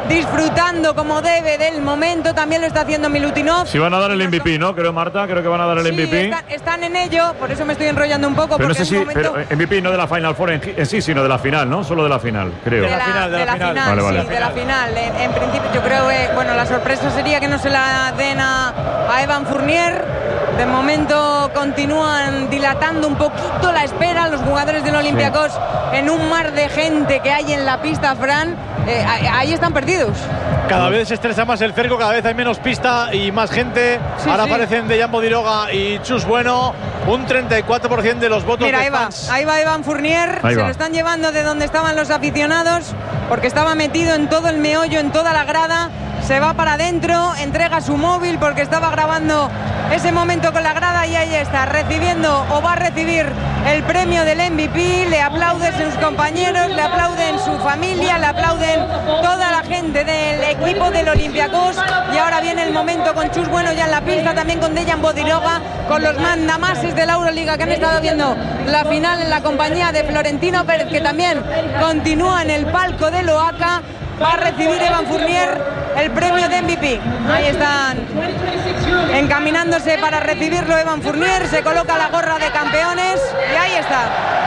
disfrutando como debe del momento. También lo está haciendo Milutinov. Si van a dar el M V P, ¿no? Creo, Marta, creo que van a dar el Sí, M V P. están, están en ello, por eso me estoy enrollando un poco. Pero no porque sé si, en un momento pero M V P no de la Final Four en, en sí, sino de la final, ¿no? Solo de la final, creo. de la, final, de la, final, Vale, sí, vale. de la final. En, en principio, yo creo que bueno, la sorpresa sería que no se la den a, a Evan Fournier. De momento continúan dilatando un poquito la espera los jugadores del Olympiacos en un mar de gente que hay en la pista, Fran. Eh, ahí están perdidos. Cada vez se estresa más el cerco, cada vez hay menos pista y más gente. Sí, Ahora sí. aparecen Dejan Bodiroga y Chus Bueno. Un treinta y cuatro por ciento de los votos Mira, de ahí va, fans. ahí va Evan Fournier, Ahí se va. lo están llevando de donde estaban los aficionados, porque estaba metido en todo el meollo, en toda la grada, se va para adentro, entrega su móvil porque estaba grabando ese momento con la grada y ahí está, recibiendo o va a recibir el premio del M V P, le aplauden sus compañeros, le aplauden su familia, le aplauden toda la gente del equipo del Olympiacos y ahora viene el momento con Chus Bueno ya en la pista, también con Dejan Bodiroga, con los mandamases de la Euroliga que han estado viendo la final en la compañía de Florentino Pérez, que también continúa en el palco de Loaca. Va a recibir Evan Fournier el premio de M V P. Ahí están encaminándose para recibirlo Evan Fournier, se coloca la gorra de campeones y ahí está.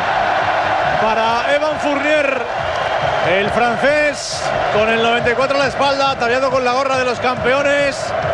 Para Evan Fournier, el francés, con el noventa y cuatro a la espalda, ataviado con la gorra de los campeones.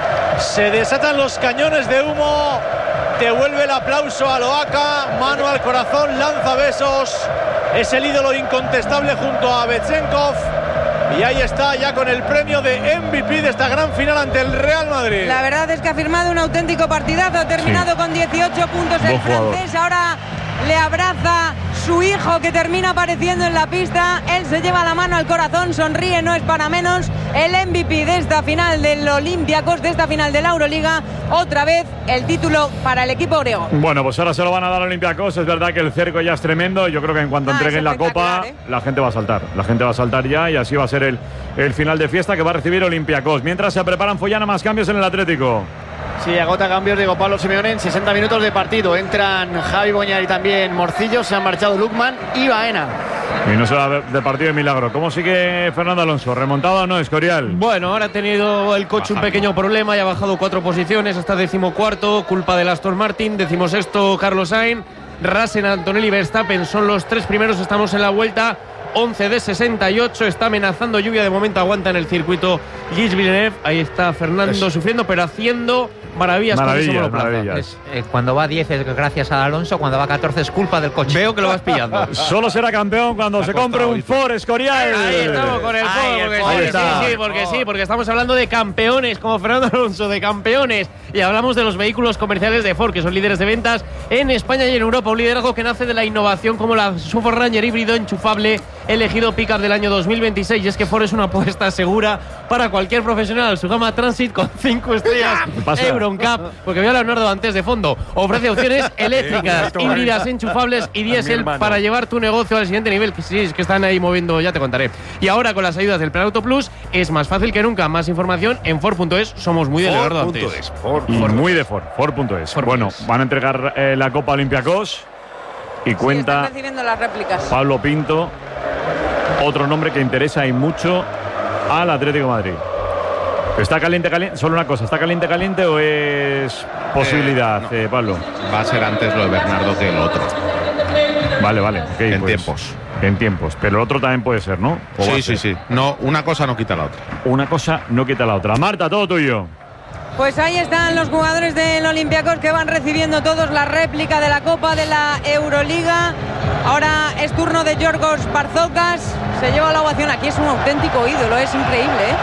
Se desatan los cañones de humo. Devuelve el aplauso a Loaca, mano al corazón, lanza besos. Es el ídolo incontestable junto a Betchenkov. Y ahí está ya con el premio de M V P de esta gran final ante el Real Madrid. La verdad es que ha firmado un auténtico partidazo, ha terminado Sí. con dieciocho puntos el Buen jugador. francés, ahora le abraza su hijo que termina apareciendo en la pista, él se lleva la mano al corazón, sonríe, no es para menos, el M V P de esta final del Olympiacos, de esta final de la Euroliga, otra vez el título para el equipo griego. Bueno, pues ahora se lo van a dar a Olympiacos. Es verdad que el cerco ya es tremendo. Yo creo que en cuanto Ah, entreguen es la copa, espectacular, ¿eh? la gente va a saltar. La gente va a saltar ya y así va a ser el, el final de fiesta que va a recibir Olympiacos. Mientras se preparan Follana, más cambios en el Atlético. Sí, agota cambios Diego Pablo Simeone en sesenta minutos de partido. Entran Javi Boñar y también Morcillo. Se han marchado Lukman y Baena. Y no será de partido de milagro. ¿Cómo sigue Fernando Alonso? ¿Remontado o no, Escorial? Bueno, ahora ha tenido el coche un pequeño problema y ha bajado cuatro posiciones hasta decimocuarto, culpa del Aston Martin, decimosexto Carlos Sainz, Russell, Antonelli, Verstappen son los tres primeros, estamos en la vuelta once de sesenta y ocho, está amenazando lluvia, de momento aguanta en el circuito Gilles Villeneuve, ahí está Fernando Eso. sufriendo, pero haciendo maravillas, con ese monoplaza. Es, eh, cuando va a diez es gracias a Alonso, cuando va a catorce es culpa del coche. Veo que lo vas pillando. Solo será campeón cuando se compre un Ford, Escorial. Ahí estamos con el Ahí Ford, porque el Ford. sí, Ahí está. sí, sí, porque sí, porque estamos hablando de campeones, como Fernando Alonso, de campeones, y hablamos de los vehículos comerciales de Ford, que son líderes de ventas en España y en Europa, un liderazgo que nace de la innovación como la Super Ranger híbrido enchufable, elegido pickup del año dos mil veintiséis, y es que Ford es una apuesta segura para cualquier profesional. Su gama Transit con cinco estrellas pasa? Euroncap, porque veo a Leonardo antes de fondo, ofrece opciones eléctricas, híbridas, enchufables y diésel para llevar tu negocio al siguiente nivel, que sí, es que están ahí moviendo, ya te contaré. Y ahora con las ayudas del Plan Auto Plus es más fácil que nunca. Más información en Ford punto es. Somos muy de Leonardo antes. Y muy de Ford, Ford punto es. Bueno, van a entregar eh, la Copa Olympiacos y Están cuenta recibiendo las réplicas. Pablo Pinto, otro nombre que interesa y mucho al Atlético de Madrid. ¿Está caliente, caliente? Solo una cosa, ¿está caliente, caliente o es posibilidad, Eh, no. eh, Pablo? Va a ser antes lo de Bernardo que el otro. Vale, vale. ok, En pues, tiempos. En tiempos. Pero el otro también puede ser, ¿no? ¿O va a Sí, sí, ser? sí. No, una cosa no quita la otra. Una cosa no quita la otra. Marta, todo tuyo. Pues ahí están los jugadores del Olympiacos que van recibiendo todos la réplica de la Copa de la Euroliga. Ahora es turno de Yorgos Barzocas. Se lleva la ovación. Aquí es un auténtico ídolo, es increíble, ¿eh?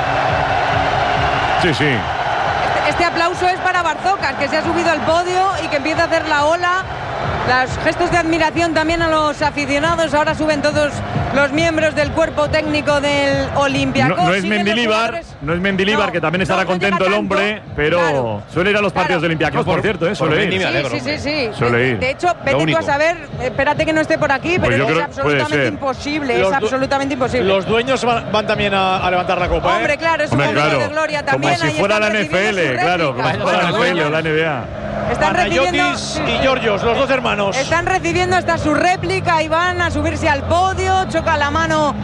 Sí, sí. Este, este aplauso es para Barzocas, que se ha subido al podio y que empieza a hacer la ola. Los gestos de admiración también a los aficionados. Ahora suben todos los miembros del cuerpo técnico del Olympiacos. No, no es Siguen los Mendilibar, jugadores. no es Mendilibar, No, que también estará no, no contento llega el tanto, hombre, pero claro. suele ir a los partidos de Olympiacos, por, cierto, ¿eh? Suele ir. Sí, sí, sí, sí. Suele De, ir. de hecho, vete tú a saber, espérate que no esté por aquí, Pues pero yo es creo que puede absolutamente ser. imposible, Los es du- absolutamente imposible. Los dueños van, van también a, a levantar la copa, ¿eh? Hombre, claro, es un Hombre, momento claro. de gloria también. Como si ahí fuera la están N F recibiendo L, sus claro, como si réplicas. fuera la N F L o la N B A. Están recibiendo, Panayotis y Georgios, los dos hermanos. están recibiendo hasta su réplica y van a subirse al podio. Choca la mano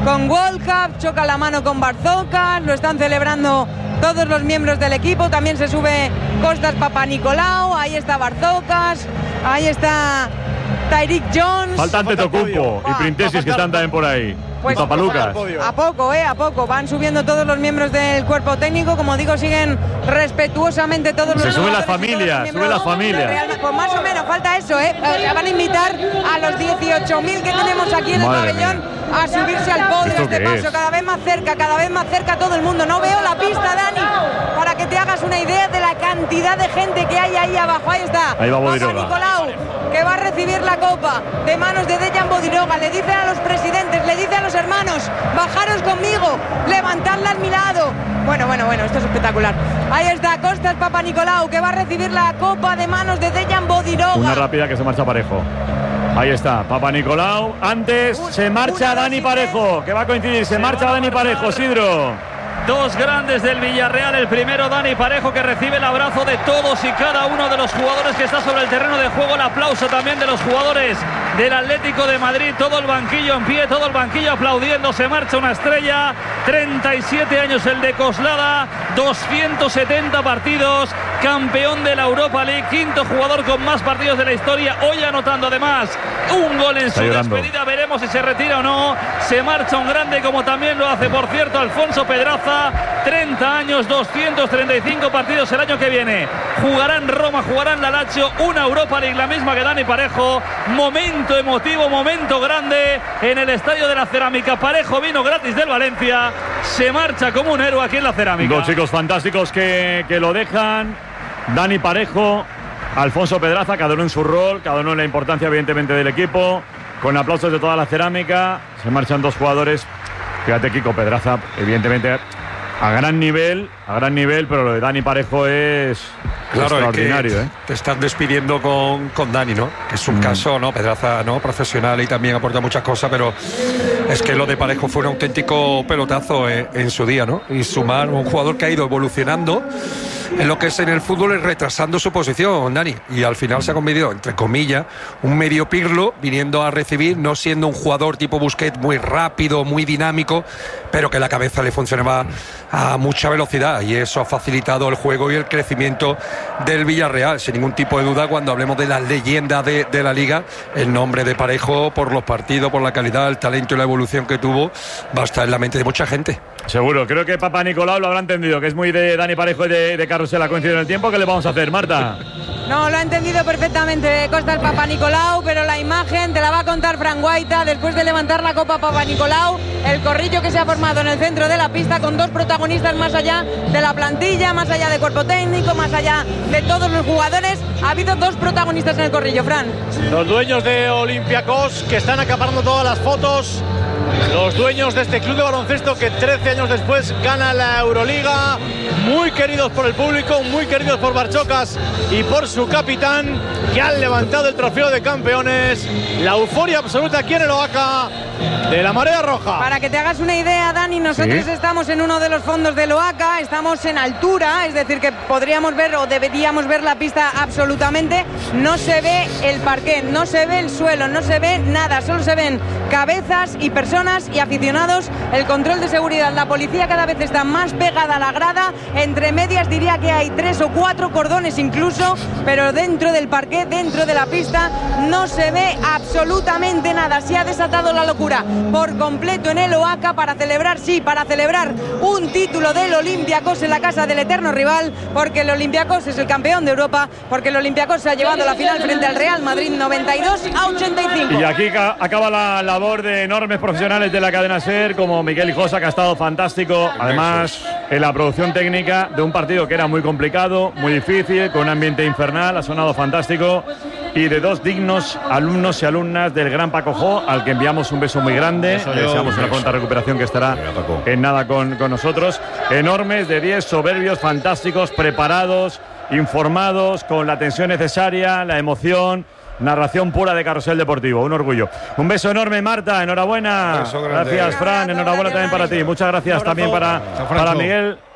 con World Cup, choca la mano con Barzocas, lo están celebrando todos los miembros del equipo, también se sube Costas Papanicolaou, ahí está Barzocas, ahí está Tyreek Jones. Falta Antetokounmpo y Printesis que están también por ahí. Pues, y Papalucas. A poco, eh, a poco. Van subiendo todos los miembros del cuerpo técnico. Como digo, siguen respetuosamente todos los Se suben las jugadores y todos los familias, miembros suben las familias. Real- Pues más o menos, falta eso, ¿eh? Eh, Van a invitar a los dieciocho mil que tenemos aquí en el Madre pabellón a subirse al podio. ¿Esto Este qué paso es? cada vez más cerca, cada vez más cerca todo el mundo. No veo la pista, Dani, para que te hagas una idea de la cantidad de gente que hay ahí abajo. Ahí está. Ahí va Bodiroga. Papanicolaou, que va a recibir la copa de manos de Dejan Bodiroga. Le dice a los presidentes, le dice a los hermanos: bajaros conmigo, levantadla al mi lado. Bueno, bueno, bueno, esto es espectacular. Ahí está Costas Papanicolaou, que va a recibir la copa de manos de Dejan Bodiroga. Una rápida que se marcha Parejo. Ahí está, Papanicolaou. Antes se marcha Dani Parejo, que va a coincidir. Se marcha Dani Parejo, Sidro. Dos grandes del Villarreal. El primero, Dani Parejo, que recibe el abrazo de todos y cada uno de los jugadores que está sobre el terreno de juego. El aplauso también de los jugadores del Atlético de Madrid. Todo el banquillo en pie, todo el banquillo aplaudiendo. Se marcha una estrella. treinta y siete años el de Coslada. doscientos setenta partidos. Campeón de la Europa League. Quinto jugador con más partidos de la historia. Hoy anotando además un gol en Está su llorando. despedida. Veremos si se retira o no. Se marcha un grande, como también lo hace, por cierto, Alfonso Pedraza. treinta años, doscientos treinta y cinco partidos el año que viene. Jugará en Roma, jugará en la Lazio, una Europa League, la misma que Dani Parejo. Momento emotivo, momento grande en el Estadio de la Cerámica. Parejo vino gratis del Valencia. Se marcha como un héroe aquí en la Cerámica. Dos chicos fantásticos que, que lo dejan. Dani Parejo, Alfonso Pedraza, cada uno en su rol, cada uno en la importancia evidentemente del equipo. Con aplausos de toda la Cerámica. Se marchan dos jugadores. Fíjate, Kiko Pedraza, evidentemente a gran nivel, a gran nivel, pero lo de Dani Parejo es Claro, extraordinario, es que ¿eh? te estás despidiendo con, con Dani, ¿no? Que es un Mm. caso, ¿no? Pedraza, ¿no? Profesional y también aporta muchas cosas, pero es que lo de Parejo fue un auténtico pelotazo en, en su día, ¿no? Y sumar un jugador que ha ido evolucionando en lo que es en el fútbol, es retrasando su posición, Dani. Y al final se ha convertido, entre comillas, un medio Pirlo viniendo a recibir, no siendo un jugador tipo Busquets muy rápido, muy dinámico, pero que la cabeza le funcionaba a mucha velocidad y eso ha facilitado el juego y el crecimiento del Villarreal, sin ningún tipo de duda. Cuando hablemos de las leyendas de, de la Liga, el nombre de Parejo, por los partidos, por la calidad, el talento y la evolución que tuvo, va a estar en la mente de mucha gente. Seguro, creo que Papanicolaou lo habrá entendido, que es muy de Dani Parejo y de, de Carrusel. Ha coincidido en el tiempo. ¿Qué le vamos a hacer, Marta? No, lo ha entendido perfectamente Costas Papanicolaou, pero la imagen te la va a contar Fran Guaita después de levantar la copa Papanicolaou. El corrillo que se ha formado en el centro de la pista con dos protagonistas más allá de la plantilla, más allá de cuerpo técnico, más allá de todos los jugadores. Ha habido dos protagonistas en el corrillo, Fran. Los dueños de Olympiacos, que están acaparando todas las fotos. Los dueños de este club de baloncesto que trece años después gana la Euroliga. Muy queridos por el público, muy queridos por Barchocas y por su capitán, que han levantado el trofeo de campeones. La euforia absoluta aquí en el Oaca de la Marea Roja. Para que te hagas una idea, Dani, nosotros Sí. estamos en uno de los fondos del Oaca, estamos en altura, es decir, que podríamos ver o deberíamos ver la pista absolutamente. No se ve el parquet, no se ve el suelo, no se ve nada, solo se ven cabezas y personas y aficionados. El control de seguridad, la policía cada vez está más pegada a la grada. Entre medias diría que hay tres o cuatro cordones incluso, pero dentro del parquet, dentro de la pista, no se ve absolutamente nada. Se ha desatado la locura por completo en el Oaca para celebrar, sí, para celebrar un título del Olympiacos en la casa del eterno rival, porque el Olympiacos es el campeón de Europa, porque el Olympiacos se ha llevado la final frente al Real Madrid noventa y dos a ochenta y cinco. Y aquí ca- acaba la labor de enormes profesionales de la cadena SER, como Miguel Hijosa, que ha estado fantástico. Además, en la producción técnica de un partido que era muy complicado, muy difícil, con un ambiente infernal, ha sonado fantástico. Y de dos dignos alumnos y alumnas del gran Paco Jo, al que enviamos un beso muy grande. Eso, Le deseamos una beso. pronta recuperación, que estará en nada con, con nosotros. Enormes, de diez, soberbios, fantásticos, preparados, informados, con la tensión necesaria, la emoción. Narración pura de Carrusel Deportivo, un orgullo. Un beso enorme, Marta, enhorabuena. Beso grande. Gracias, Fran, enhorabuena también para ti. Muchas gracias también para, para Miguel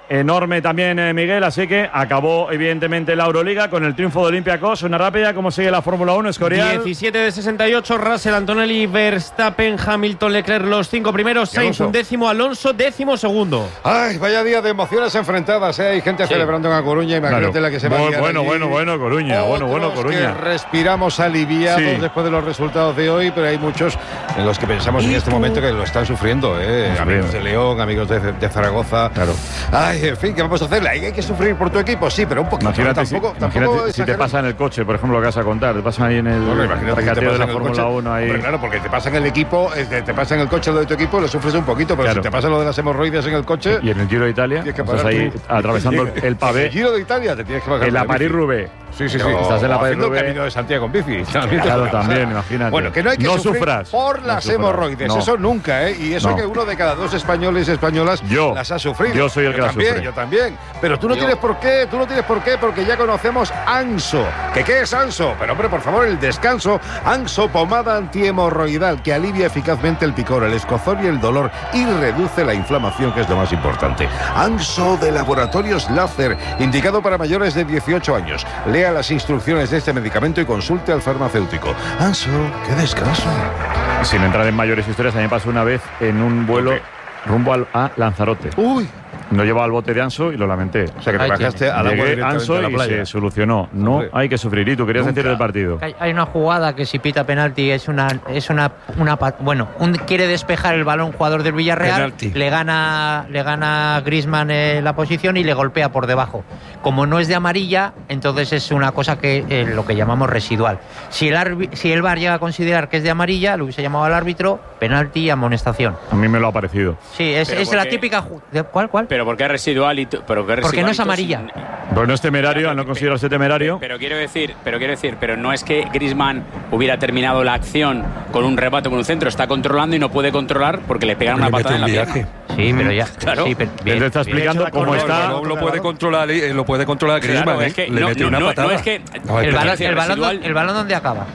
enorme también, eh, Miguel, así que acabó evidentemente la Euroliga con el triunfo de Olympiacos. Una rápida, ¿cómo sigue la Fórmula uno, Escorial? diecisiete de sesenta y ocho, Russell, Antonelli, Verstappen, Hamilton, Leclerc los cinco primeros, Sainz un décimo, Alonso décimo segundo. Ay, vaya día de emociones enfrentadas, ¿eh? Hay gente sí. celebrando en A Coruña, imagínate claro. la que se va bueno, a bueno, allí. bueno, bueno, Coruña, Otros bueno, bueno, Coruña. Que respiramos aliviados sí. después de los resultados de hoy, pero hay muchos en los que pensamos en este momento que lo están sufriendo, ¿eh? Amigos de León, amigos de, de Zaragoza. Claro. Ay, en fin, ¿qué vamos a hacer? ¿Hay que sufrir por tu equipo? Sí, pero un poquito. Imagínate, tampoco, si, tampoco imagínate si te pasa en el coche, por ejemplo, lo que vas a contar. Te pasa ahí en el bueno, recateo si de la Fórmula uno. Ahí. Hombre, claro, porque te pasa en el equipo, te pasa en el coche lo de tu equipo, lo sufres un poquito, pero claro. si te pasa lo de las hemorroides en el coche. Y en el Giro de Italia, estás ahí tú. atravesando el, el pavé. En el Giro de Italia te tienes que bajar. En la París-Roubaix. Sí, sí, sí. No, estás en la París-Roubaix. El camino de Santiago en bici. Claro, también, imagínate. Bueno, que no hay que no sufrir sufras. por las no hemorroides. No. Eso nunca, ¿eh? Y eso no. que uno de cada dos españoles y españolas yo, las ha sufrido. Yo soy el que yo las también, sufre. Yo también. Pero tú no yo. tienes por qué, tú no tienes por qué, porque ya conocemos Anso. ¿Que qué es Anso? Pero hombre, por favor, el descanso. Anso, pomada antihemorroidal que alivia eficazmente el picor, el escozor y el dolor y reduce la inflamación, que es lo más importante. Anso de Laboratorios Láser, indicado para mayores de dieciocho años. Lea las instrucciones de este medicamento y consulte al farmacéutico. Anso, qué descanso. Sin entrar en mayores historias, a mí me pasó una vez en un vuelo okay. rumbo al, a Lanzarote. Uy. No llevaba el bote de Anso y lo lamenté. O sea, que te bajaste al agua directamente Anso a la playa. Y se solucionó. No Hombre. hay que sufrir. Y tú querías Nunca. decir del partido. Hay una jugada que si pita penalti es una es una una bueno, un, quiere despejar el balón jugador del Villarreal, penalti. le gana le gana Griezmann eh, la posición y le golpea por debajo. Como no es de amarilla, entonces es una cosa que eh, lo que llamamos residual. Si el arbi, si el V A R llega a considerar que es de amarilla, lo hubiese llamado al árbitro, penalti y amonestación. A mí me lo ha parecido. Sí, es, es la típica ¿de cuál cuál? Pero ¿por qué residual y pero qué residual? Porque no es amarilla. Sin... Pero no es temerario, al no considerarse temerario. Pero, pero quiero decir, pero quiero decir, pero no es que Griezmann hubiera terminado la acción con un remate con un centro, está controlando y no puede controlar porque le pegan una patada en la pierna. Sí, pero ya. Claro. Sí, pero bien. Él está explicando cómo está. No lo puede controlar, lo puede controlar Griezmann. Claro, es que le no, mete no, una no, patada. No es que no, el, balón, el, balón, el balón ¿dónde acaba?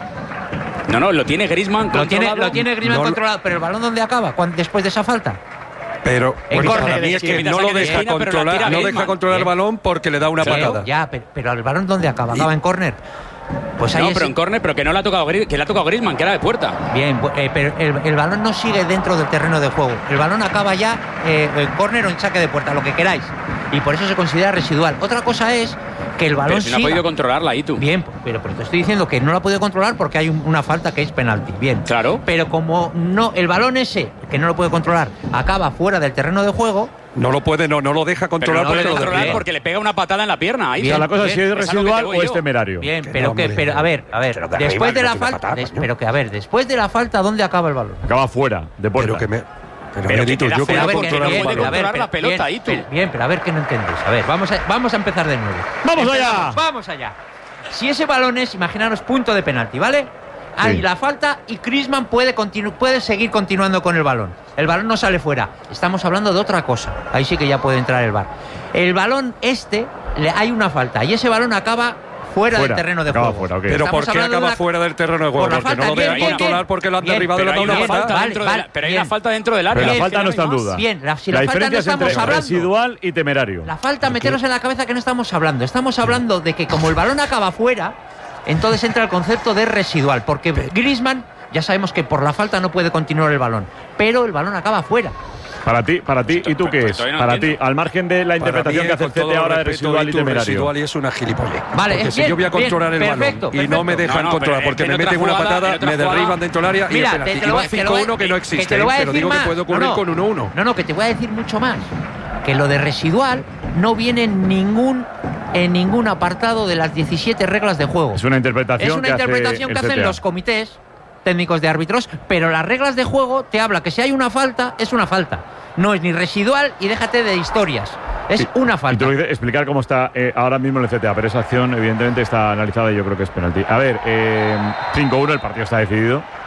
No, no, lo tiene Griezmann controlado. Lo tiene, lo tiene Griezmann no, controlado, pero el balón ¿dónde acaba? ¿Cuándo, después de esa falta? Pero bueno, para mí es que no lo deja esquina, controlar, no deja controlar el balón porque le da una pero, patada. Ya, pero, pero el balón ¿dónde acaba? Acaba en córner. Pues ahí no, es... pero en córner, pero que no le ha tocado que le ha tocado Griezmann, que era de puerta. Bien, eh, pero el, el balón no sigue dentro del terreno de juego. El balón acaba ya eh, en córner o en saque de puerta, lo que queráis. Y por eso se considera residual. Otra cosa es que el balón pero si no siga. ha podido controlarla ahí tú. Bien, pero, pero te estoy diciendo que no la ha podido controlar porque hay un, una falta que es penalti. Bien. Claro. Pero como no el balón ese, que no lo puede controlar, acaba fuera del terreno de juego. No lo puede, no, no lo deja controlar, pero no porque, lo lo controlar porque le pega una patada en la pierna. Ahí bien, o sea, la cosa bien, es si es residual es o es temerario. Bien, pero que, pero a ver, a ver, después de la falta, des, pero que a ver, después de la falta, ¿dónde acaba el balón? Acaba fuera, de puerta. Pero que me, pero, pero Benito, que yo quiero controlar el balón. Ver, la pelota bien, ahí tú. Bien, pero a ver que no entendéis. A ver, vamos a, vamos a empezar de nuevo. ¡Vamos Empezamos, allá! Vamos allá. Si ese balón es, imaginaros, punto de penalti, ¿vale? Hay sí. la falta y Griezmann puede, continu puede seguir continuando con el balón. El balón no sale fuera. Estamos hablando de otra cosa. Ahí sí que ya puede entrar el V A R. El balón este, le, hay una falta y ese balón acaba fuera, fuera del terreno de juego. Fuera, okay. Pero ¿por qué acaba una... fuera del terreno de juego? Por porque no lo dejan controlar porque lo han bien, derribado y le han dado una falta. Vale, vale, la, pero hay bien. una falta dentro del área. Pero la falta no está en duda. Bien, la, si la, la diferencia falta no es estamos entre hablando. Residual y temerario. La falta, meteros en la cabeza que no estamos hablando. Estamos hablando de que como el balón acaba fuera, entonces entra el concepto de residual. Porque Griezmann, ya sabemos que por la falta no puede continuar el balón, pero el balón acaba fuera. Para ti, para ti, ¿y tú qué es? No para entiendo. ti, al margen de la interpretación que hace el C T ahora de residual y temerario. Residual y es una gilipollez. Vale, porque es si bien, yo voy a controlar bien, el perfecto, balón perfecto. y no me dejan no, no, controlar porque me meten una patada, me derriban dentro del área y es penalti. Y va cinco uno que no existe, pero digo que puede ocurrir con uno uno. No, no, que te voy a decir mucho más. Que lo de residual no viene en ningún en ningún apartado de las diecisiete reglas de juego. Es una interpretación Es una que interpretación hace que hacen los comités técnicos de árbitros, pero las reglas de juego te habla que si hay una falta, es una falta. No es ni residual y déjate de historias. Es y, una falta. Y tú explicar cómo está eh, ahora mismo en el C T A, pero esa acción evidentemente está analizada y yo creo que es penalti. A ver, eh, cinco uno, el partido está decidido.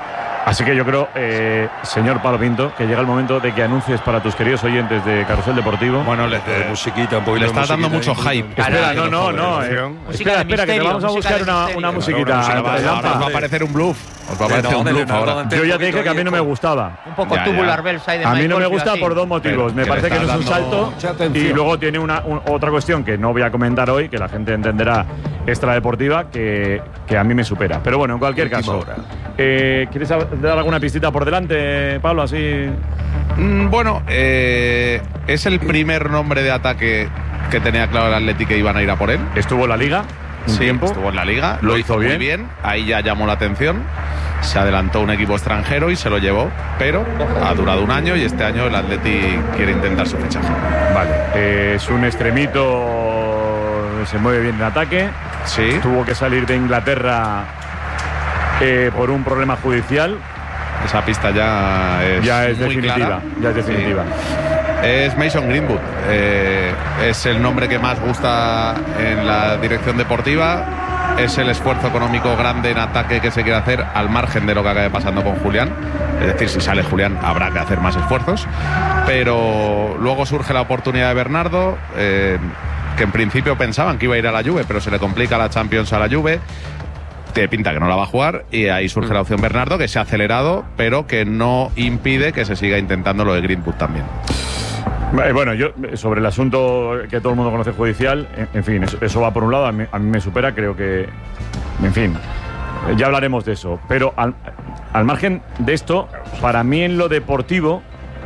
Así que yo creo, eh, señor Pablo Pinto, que llega el momento de que anuncies para tus queridos oyentes de Carrusel Deportivo. Bueno, le, de musiquita, un le está dando mucho hype. Espera, no, no, no. Eh, espera, espera, que te vamos a buscar una, una musiquita. Ahora os va a aparecer un bluff. Os va a aparecer un bluff ahora. Yo ya te dije que a mí no me gustaba. Un poco tubular bells ahí de A mí no me Michael, gusta así. por dos motivos. Me parece que no es un salto. Y luego tiene una un- otra cuestión que no voy a comentar hoy, que la gente entenderá extradeportiva, que, que a mí me supera. Pero bueno, en cualquier caso. Eh, ¿Quieres dar alguna pistita por delante, Pablo? Así. Mm, bueno, eh, es el primer nombre de ataque que tenía claro el Atleti que iban a ir a por él. Estuvo en la Liga un sí, tiempo. estuvo en la Liga. Lo Lo, hizo hizo muy bien. bien. Ahí ya llamó la atención. Se adelantó un equipo extranjero y se lo llevó. Pero ha durado un año y este año el Atleti quiere intentar su fichaje. Vale. Eh, es un extremito. Se mueve bien en ataque. Sí. Tuvo que salir de Inglaterra eh, por un problema judicial. Esa pista ya es, Ya es muy definitiva. clara. Ya es definitiva. Sí. Es Mason Greenwood. Eh, es el nombre que más gusta en la dirección deportiva. Es el esfuerzo económico grande en ataque que se quiere hacer al margen de lo que acabe pasando con Julián. Es decir, si sale Julián habrá que hacer más esfuerzos. Pero luego surge la oportunidad de Bernardo, eh, que en principio pensaban que iba a ir a la Juve, pero se le complica la Champions a la Juve. Te pinta que no la va a jugar y ahí surge la opción Bernardo, que se ha acelerado, pero que no impide que se siga intentando lo de Greenwood también. Eh, Bueno, yo sobre el asunto que todo el mundo conoce judicial, en, en fin, eso, eso va por un lado, a mí, a mí me supera, creo que, en fin, eh, ya hablaremos de eso. Pero al, al margen de esto, para mí en lo deportivo,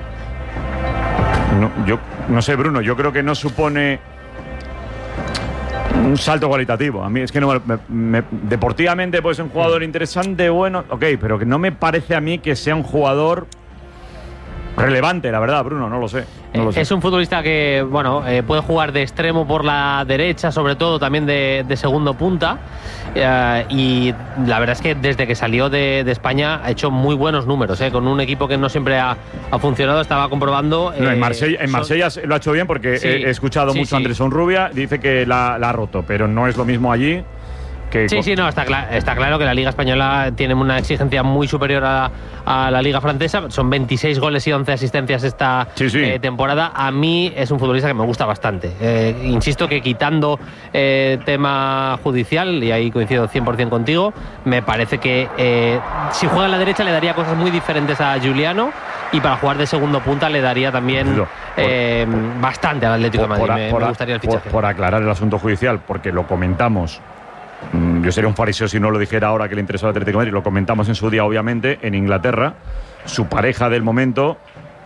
no, yo no sé, Bruno, yo creo que no supone un salto cualitativo. A mí es que no me, me- deportivamente puede ser un jugador interesante, bueno, ok, pero que no me parece a mí que sea un jugador relevante, la verdad, Bruno, no lo sé. No lo sé. Es un futbolista que, bueno, eh, puede jugar de extremo por la derecha, sobre todo también de, de segundo punta. Eh, y la verdad es que desde que salió de, de España ha hecho muy buenos números, eh, con un equipo que no siempre ha, ha funcionado. Estaba comprobando. No, en eh, Marsella, en son- Marsella lo ha hecho bien porque Sí, he, he escuchado sí, mucho sí. a Andrés Onrubia, dice que la, la ha roto, pero no es lo mismo allí que. Sí, sí, no, está, cla- está claro que la Liga Española tiene una exigencia muy superior a, a la Liga Francesa. Son veintiséis goles y once asistencias esta Sí, sí. eh, temporada. A mí es un futbolista que me gusta bastante. Eh, insisto que quitando eh, tema judicial, y ahí coincido cien por ciento contigo, me parece que eh, si juega en la derecha le daría cosas muy diferentes a Juliano, y para jugar de segundo punta le daría también Por- eh, bastante al Atlético de Madrid. por, me, por- me gustaría el por- fichaje. por aclarar el asunto judicial, porque lo comentamos. mm, Yo sería un fariseo si no lo dijera ahora que le interesó al Atlético de Madrid. Lo comentamos en su día, obviamente, en Inglaterra. Su pareja del momento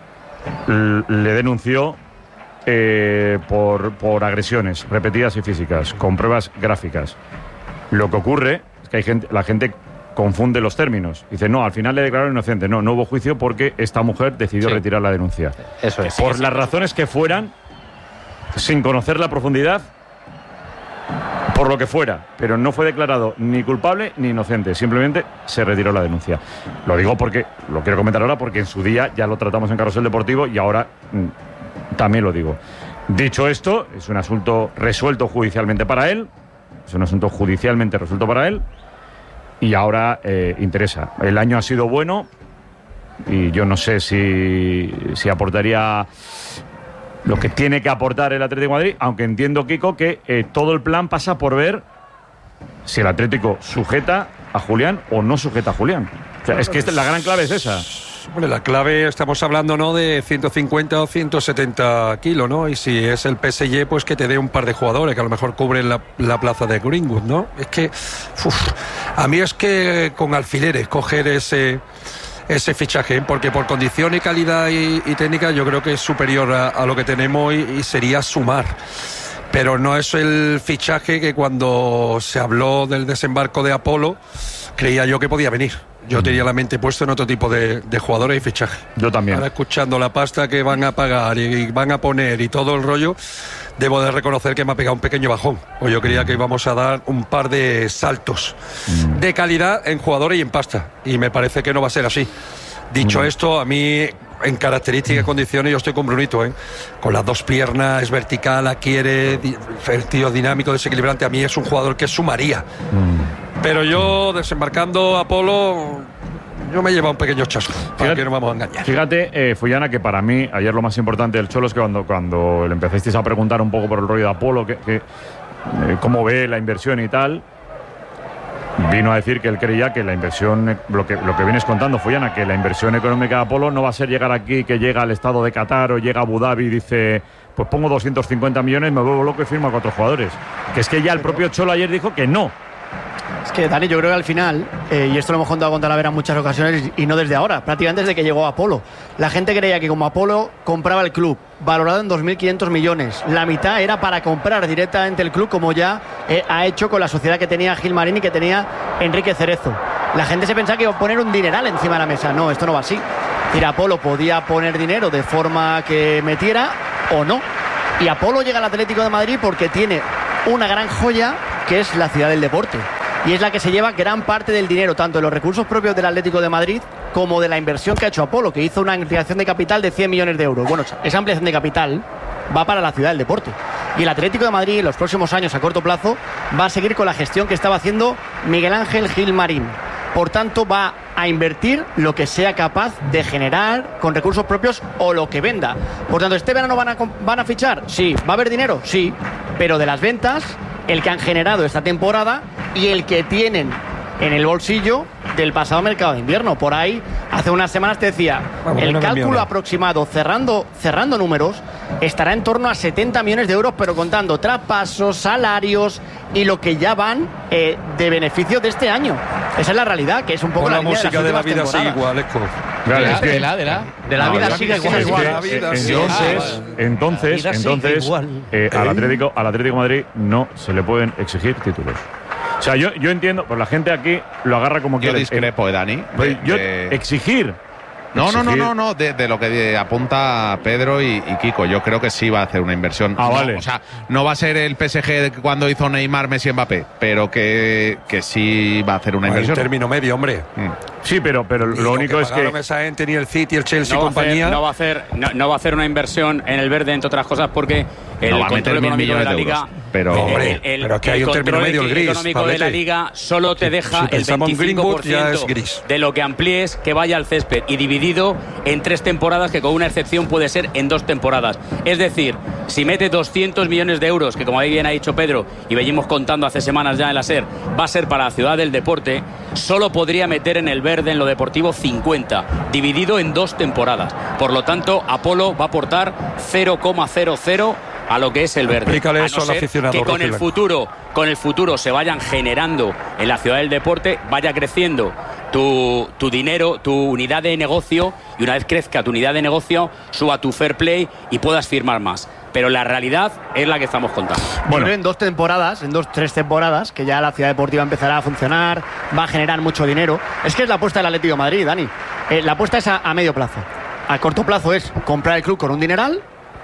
l- le denunció eh, por, por agresiones repetidas y físicas, con pruebas gráficas. Lo que ocurre es que hay gente, la gente confunde los términos. Dice, no, al final le declararon inocente. No, no hubo juicio porque esta mujer decidió Sí. retirar la denuncia. Eso es. Por las razones que fueran, sin conocer la profundidad, por lo que fuera, pero no fue declarado ni culpable ni inocente, simplemente se retiró la denuncia. Lo digo porque, lo quiero comentar ahora porque en su día ya lo tratamos en Carrusel Deportivo y ahora mm, también lo digo. Dicho esto, es un asunto resuelto judicialmente para él, es un asunto judicialmente resuelto para él y ahora eh, interesa. El año ha sido bueno y yo no sé si, si aportaría lo que tiene que aportar el Atlético de Madrid, aunque entiendo, Kiko, que eh, todo el plan pasa por ver si el Atlético sujeta a Julián o no sujeta a Julián. O sea, es que esta- la gran clave es esa. Hombre, la clave, estamos hablando, ¿no?, de ciento cincuenta o ciento setenta kilos, ¿no? Y si es el P S G, pues que te dé un par de jugadores que a lo mejor cubren la, la plaza de Greenwood, ¿no? Es que, uf, a mí es que con alfileres coger ese ese fichaje, porque por condición y calidad y, y técnica yo creo que es superior a, a lo que tenemos y, y sería sumar. Pero no es el fichaje que cuando se habló del desembarco de Apolo creía yo que podía venir. Yo tenía la mente puesta en otro tipo de, de jugadores y fichajes. Yo también. Ahora, escuchando la pasta que van a pagar y, y van a poner y todo el rollo, debo de reconocer que me ha pegado un pequeño bajón. Pues yo creía que íbamos a dar un par de saltos Mm. de calidad en jugadores y en pasta. Y me parece que no va a ser así. Dicho Mm. esto, a mí, en características y condiciones, yo estoy con Brunito, ¿eh? Con las dos piernas, es vertical, la quiere, di- el tío dinámico, desequilibrante. A mí es un jugador que sumaría. Pero yo, desembarcando Apolo, yo me he llevado un pequeño chasco, para que no vamos a engañar. Fíjate, eh, Fullana, que para mí, ayer lo más importante del Cholo es que cuando, cuando le empezasteis a preguntar un poco por el rollo de Apolo, que, que, eh, cómo ve la inversión y tal, vino a decir que él creía que la inversión, lo que, lo que vienes contando, Fullana, que la inversión económica de Apolo no va a ser llegar aquí, que llega al estado de Qatar o llega a Abu Dhabi y dice, pues pongo doscientos cincuenta millones, me vuelvo loco y firmo a cuatro jugadores. Que es que ya el propio Cholo ayer dijo que no. Es que, Dani, yo creo que al final, eh, y esto lo hemos contado con Talavera en muchas ocasiones y no desde ahora, prácticamente desde que llegó Apolo, la gente creía que como Apolo compraba el club, valorado en dos mil quinientos millones, la mitad era para comprar directamente el club, como ya eh, ha hecho con la sociedad que tenía Gilmarín y que tenía Enrique Cerezo. La gente se pensaba que iba a poner un dineral encima de la mesa. No, esto no va así. Es decir, Apolo podía poner dinero de forma que metiera o no. Y Apolo llega al Atlético de Madrid porque tiene una gran joya que es la ciudad del deporte. Y es la que se lleva gran parte del dinero, tanto de los recursos propios del Atlético de Madrid como de la inversión que ha hecho Apolo, que hizo una ampliación de capital de cien millones de euros. Bueno, esa ampliación de capital va para la ciudad del deporte. Y el Atlético de Madrid en los próximos años, a corto plazo, va a seguir con la gestión que estaba haciendo Miguel Ángel Gilmarín. Por tanto, va a invertir lo que sea capaz de generar con recursos propios o lo que venda. Por tanto, ¿este verano van a, van a fichar? Sí. ¿Va a haber dinero? Sí. Pero de las ventas, el que han generado esta temporada y el que tienen en el bolsillo del pasado mercado de invierno. Por ahí, hace unas semanas te decía, Vamos, el no cálculo aproximado, cerrando, cerrando números, estará en torno a setenta millones de euros, pero contando traspasos, salarios y lo que ya van eh, de beneficio de este año. Esa es la realidad, que es un poco Con la, la línea música de, las de la vida últimas sigue igual, temporadas. Eco. Claro, es que- de la, de la, de la No, vida es sigue que- igual. es que- La vida sigue entonces, igual. entonces, La vida sigue entonces igual. eh, al ¿Eh? Atlético, al Atlético de Madrid no se le pueden exigir títulos. O sea, yo, yo entiendo, pues la gente aquí lo agarra como Yo quiere. discrepo, eh, Dani. Pues de- yo de- exigir. No, no, no, exigir- no, no, de, de lo que apunta Pedro y, y Kiko. Yo creo que sí va a hacer una inversión. Ah, No, vale. O sea, no va a ser el P S G de cuando hizo Neymar, Messi, Mbappé, pero que, que sí va a hacer una Hay un inversión. término medio, hombre. Mm. Sí, pero, pero lo único es que. pagaron esa gente, ni el City, el Chelsea No va, a hacer, compañía. no, va a hacer, no, no va a hacer una inversión en el verde, entre otras cosas, porque el No va a meter control mil económico de millones la de liga. euros, pero- el- Hombre, el, pero que hay el un término control medio, el gris, económico de la Pablete. liga solo te deja si el pensamos en veinticinco por Greenwood, ya es ciento gris. de lo que amplíes que vaya al césped y dividido en tres temporadas, que con una excepción puede ser en dos temporadas. Es decir, si mete doscientos millones de euros, que como ahí bien ha dicho Pedro, y venimos contando hace semanas ya en la SER, va a ser para la ciudad del deporte, solo podría meter en el verde, en lo deportivo, cincuenta, dividido en dos temporadas. Por lo tanto, Apolo va a aportar cero coma cero cero a lo que es el verde. Explícale A no eso al ser aficionado que con el rojiblanco. futuro, con el futuro se vayan generando en la ciudad del deporte, vaya creciendo tu, tu dinero, tu unidad de negocio, y una vez crezca tu unidad de negocio, suba tu fair play y puedas firmar más. Pero la realidad es la que estamos contando. Yo creo en dos temporadas, en dos, tres temporadas, que ya la ciudad deportiva empezará a funcionar, va a generar mucho dinero. Es que es la apuesta del Atlético de Madrid, Dani. Eh, la apuesta es a, a medio plazo. A corto plazo es comprar el club con un dineral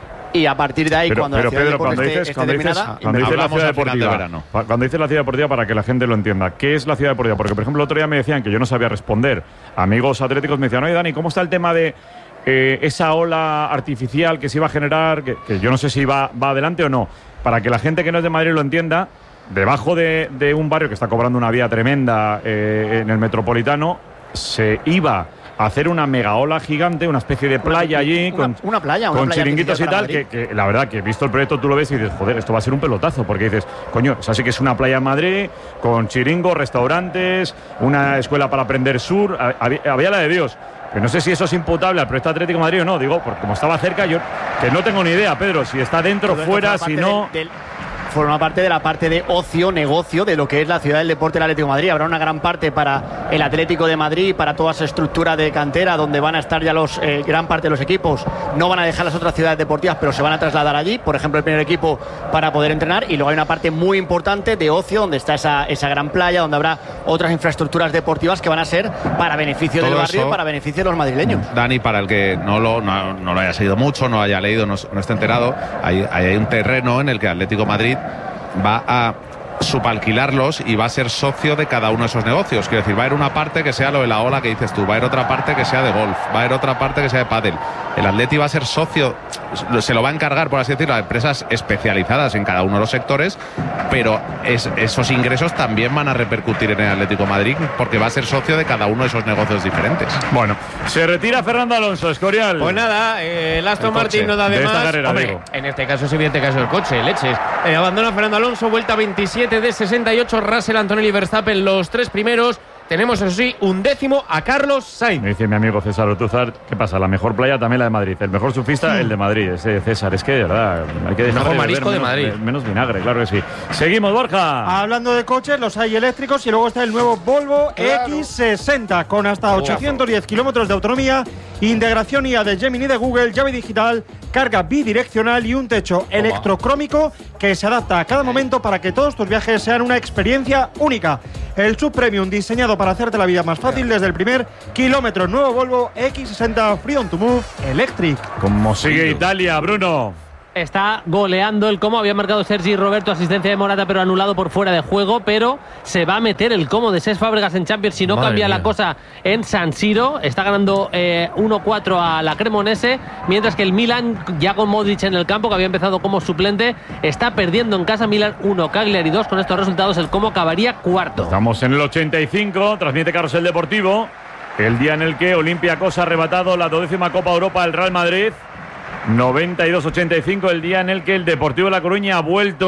y a partir de ahí, Pero, cuando pero la ciudad Pedro, deportiva cuando esté, dices, esté cuando dices, terminada, cuando dices la Hablamos ciudad al final de deportiva, verano. pa- cuando dices la ciudad deportiva, para que la gente lo entienda, ¿qué es la ciudad deportiva? Porque, por ejemplo, el otro día me decían que yo no sabía responder. Amigos atléticos me decían, oye, Dani, ¿cómo está el tema de eh, esa ola artificial que se iba a generar? Que, que yo no sé si va, va adelante o no. Para que la gente que no es de Madrid lo entienda, debajo de, de un barrio que está cobrando una vía tremenda eh, en el Metropolitano, se iba a hacer una mega ola gigante, una especie de playa allí, una, con, una playa, una con playa chiringuitos y artificial tal, para que, Madrid. que la verdad que visto el proyecto tú lo ves y dices, joder, esto va a ser un pelotazo, porque dices, coño, esa sí que es una playa en Madrid, con chiringos, restaurantes, una escuela para aprender sur, había, había la de Dios. Pero no sé si eso es imputable al proyecto Atlético de Madrid o no, digo, porque como estaba cerca, yo que no tengo ni idea, Pedro, si está dentro, Todo esto fuera, forma si parte no... del- del- forma parte de la parte de ocio, negocio, de lo que es la ciudad del deporte del Atlético de Madrid. Habrá una gran parte para el Atlético de Madrid, para toda esa estructura de cantera, donde van a estar ya los eh, gran parte de los equipos. No van a dejar las otras ciudades deportivas, pero se van a trasladar allí. Por ejemplo, el primer equipo para poder entrenar. Y luego hay una parte muy importante de ocio, donde está esa, esa gran playa, donde habrá otras infraestructuras deportivas que van a ser para beneficio del Todo barrio eso- y para beneficio de los madrileños. Dani, para el que no lo, no, no lo haya seguido mucho, no haya leído, no, no esté enterado, hay, hay un terreno en el que Atlético Madrid va a subalquilarlos y va a ser socio de cada uno de esos negocios. Quiero decir, va a haber una parte que sea lo de la ola que dices tú, va a haber otra parte que sea de golf, va a haber otra parte que sea de pádel. El Atleti va a ser socio, se lo va a encargar, por así decirlo, a empresas especializadas en cada uno de los sectores, pero es, esos ingresos también van a repercutir en el Atlético de Madrid porque va a ser socio de cada uno de esos negocios diferentes. Bueno, se retira Fernando Alonso, Escorial. Pues nada, eh, el Aston Martin no da de, de más. esta carrera, Hombre, digo. en este caso es evidente caso del coche, leches. Eh, abandona Fernando Alonso, vuelta veintisiete de sesenta y ocho, Russell, Antonelli y Verstappen los tres primeros. Tenemos, eso sí, un décimo a Carlos Sainz. Me dice mi amigo César Otuzar, ¿qué pasa? La mejor playa también la de Madrid. El mejor surfista, mm. el de Madrid. Ese César, es que de verdad hay que dejar mejor de marisco de menos, Madrid. Menos vinagre, claro que sí. Seguimos, Borja. Hablando de coches, los hay eléctricos y luego está el nuevo Volvo claro. equis sesenta con hasta ochocientos diez kilómetros de autonomía, integración I A de Gemini de Google, llave digital, carga bidireccional y un techo Toma. electrocrómico que se adapta a cada momento para que todos tus viajes sean una experiencia única. El Sub Premium diseñado para hacerte la vida más fácil desde el primer kilómetro. Nuevo Volvo equis sesenta Freedom to Move Electric. ¿Cómo sigue Italia, Bruno? Está goleando el Como, había marcado Sergi Roberto, asistencia de Morata, pero anulado por fuera de juego, pero se va a meter el Como de Cesc Fábregas en Champions si no Madre cambia mía. la cosa en San Siro. Está ganando eh, uno cuatro a la Cremonese, mientras que el Milan, ya con Modric en el campo, que había empezado como suplente, está perdiendo en casa. Milan uno, Cagliari dos. Con estos resultados el Como acabaría cuarto. Estamos en el ochenta y cinco, transmite Carrusel Deportivo, el día en el que Olympiacos ha arrebatado la duodécima Copa Europa al Real Madrid. noventa y dos ochenta y cinco, el día en el que el Deportivo de La Coruña ha vuelto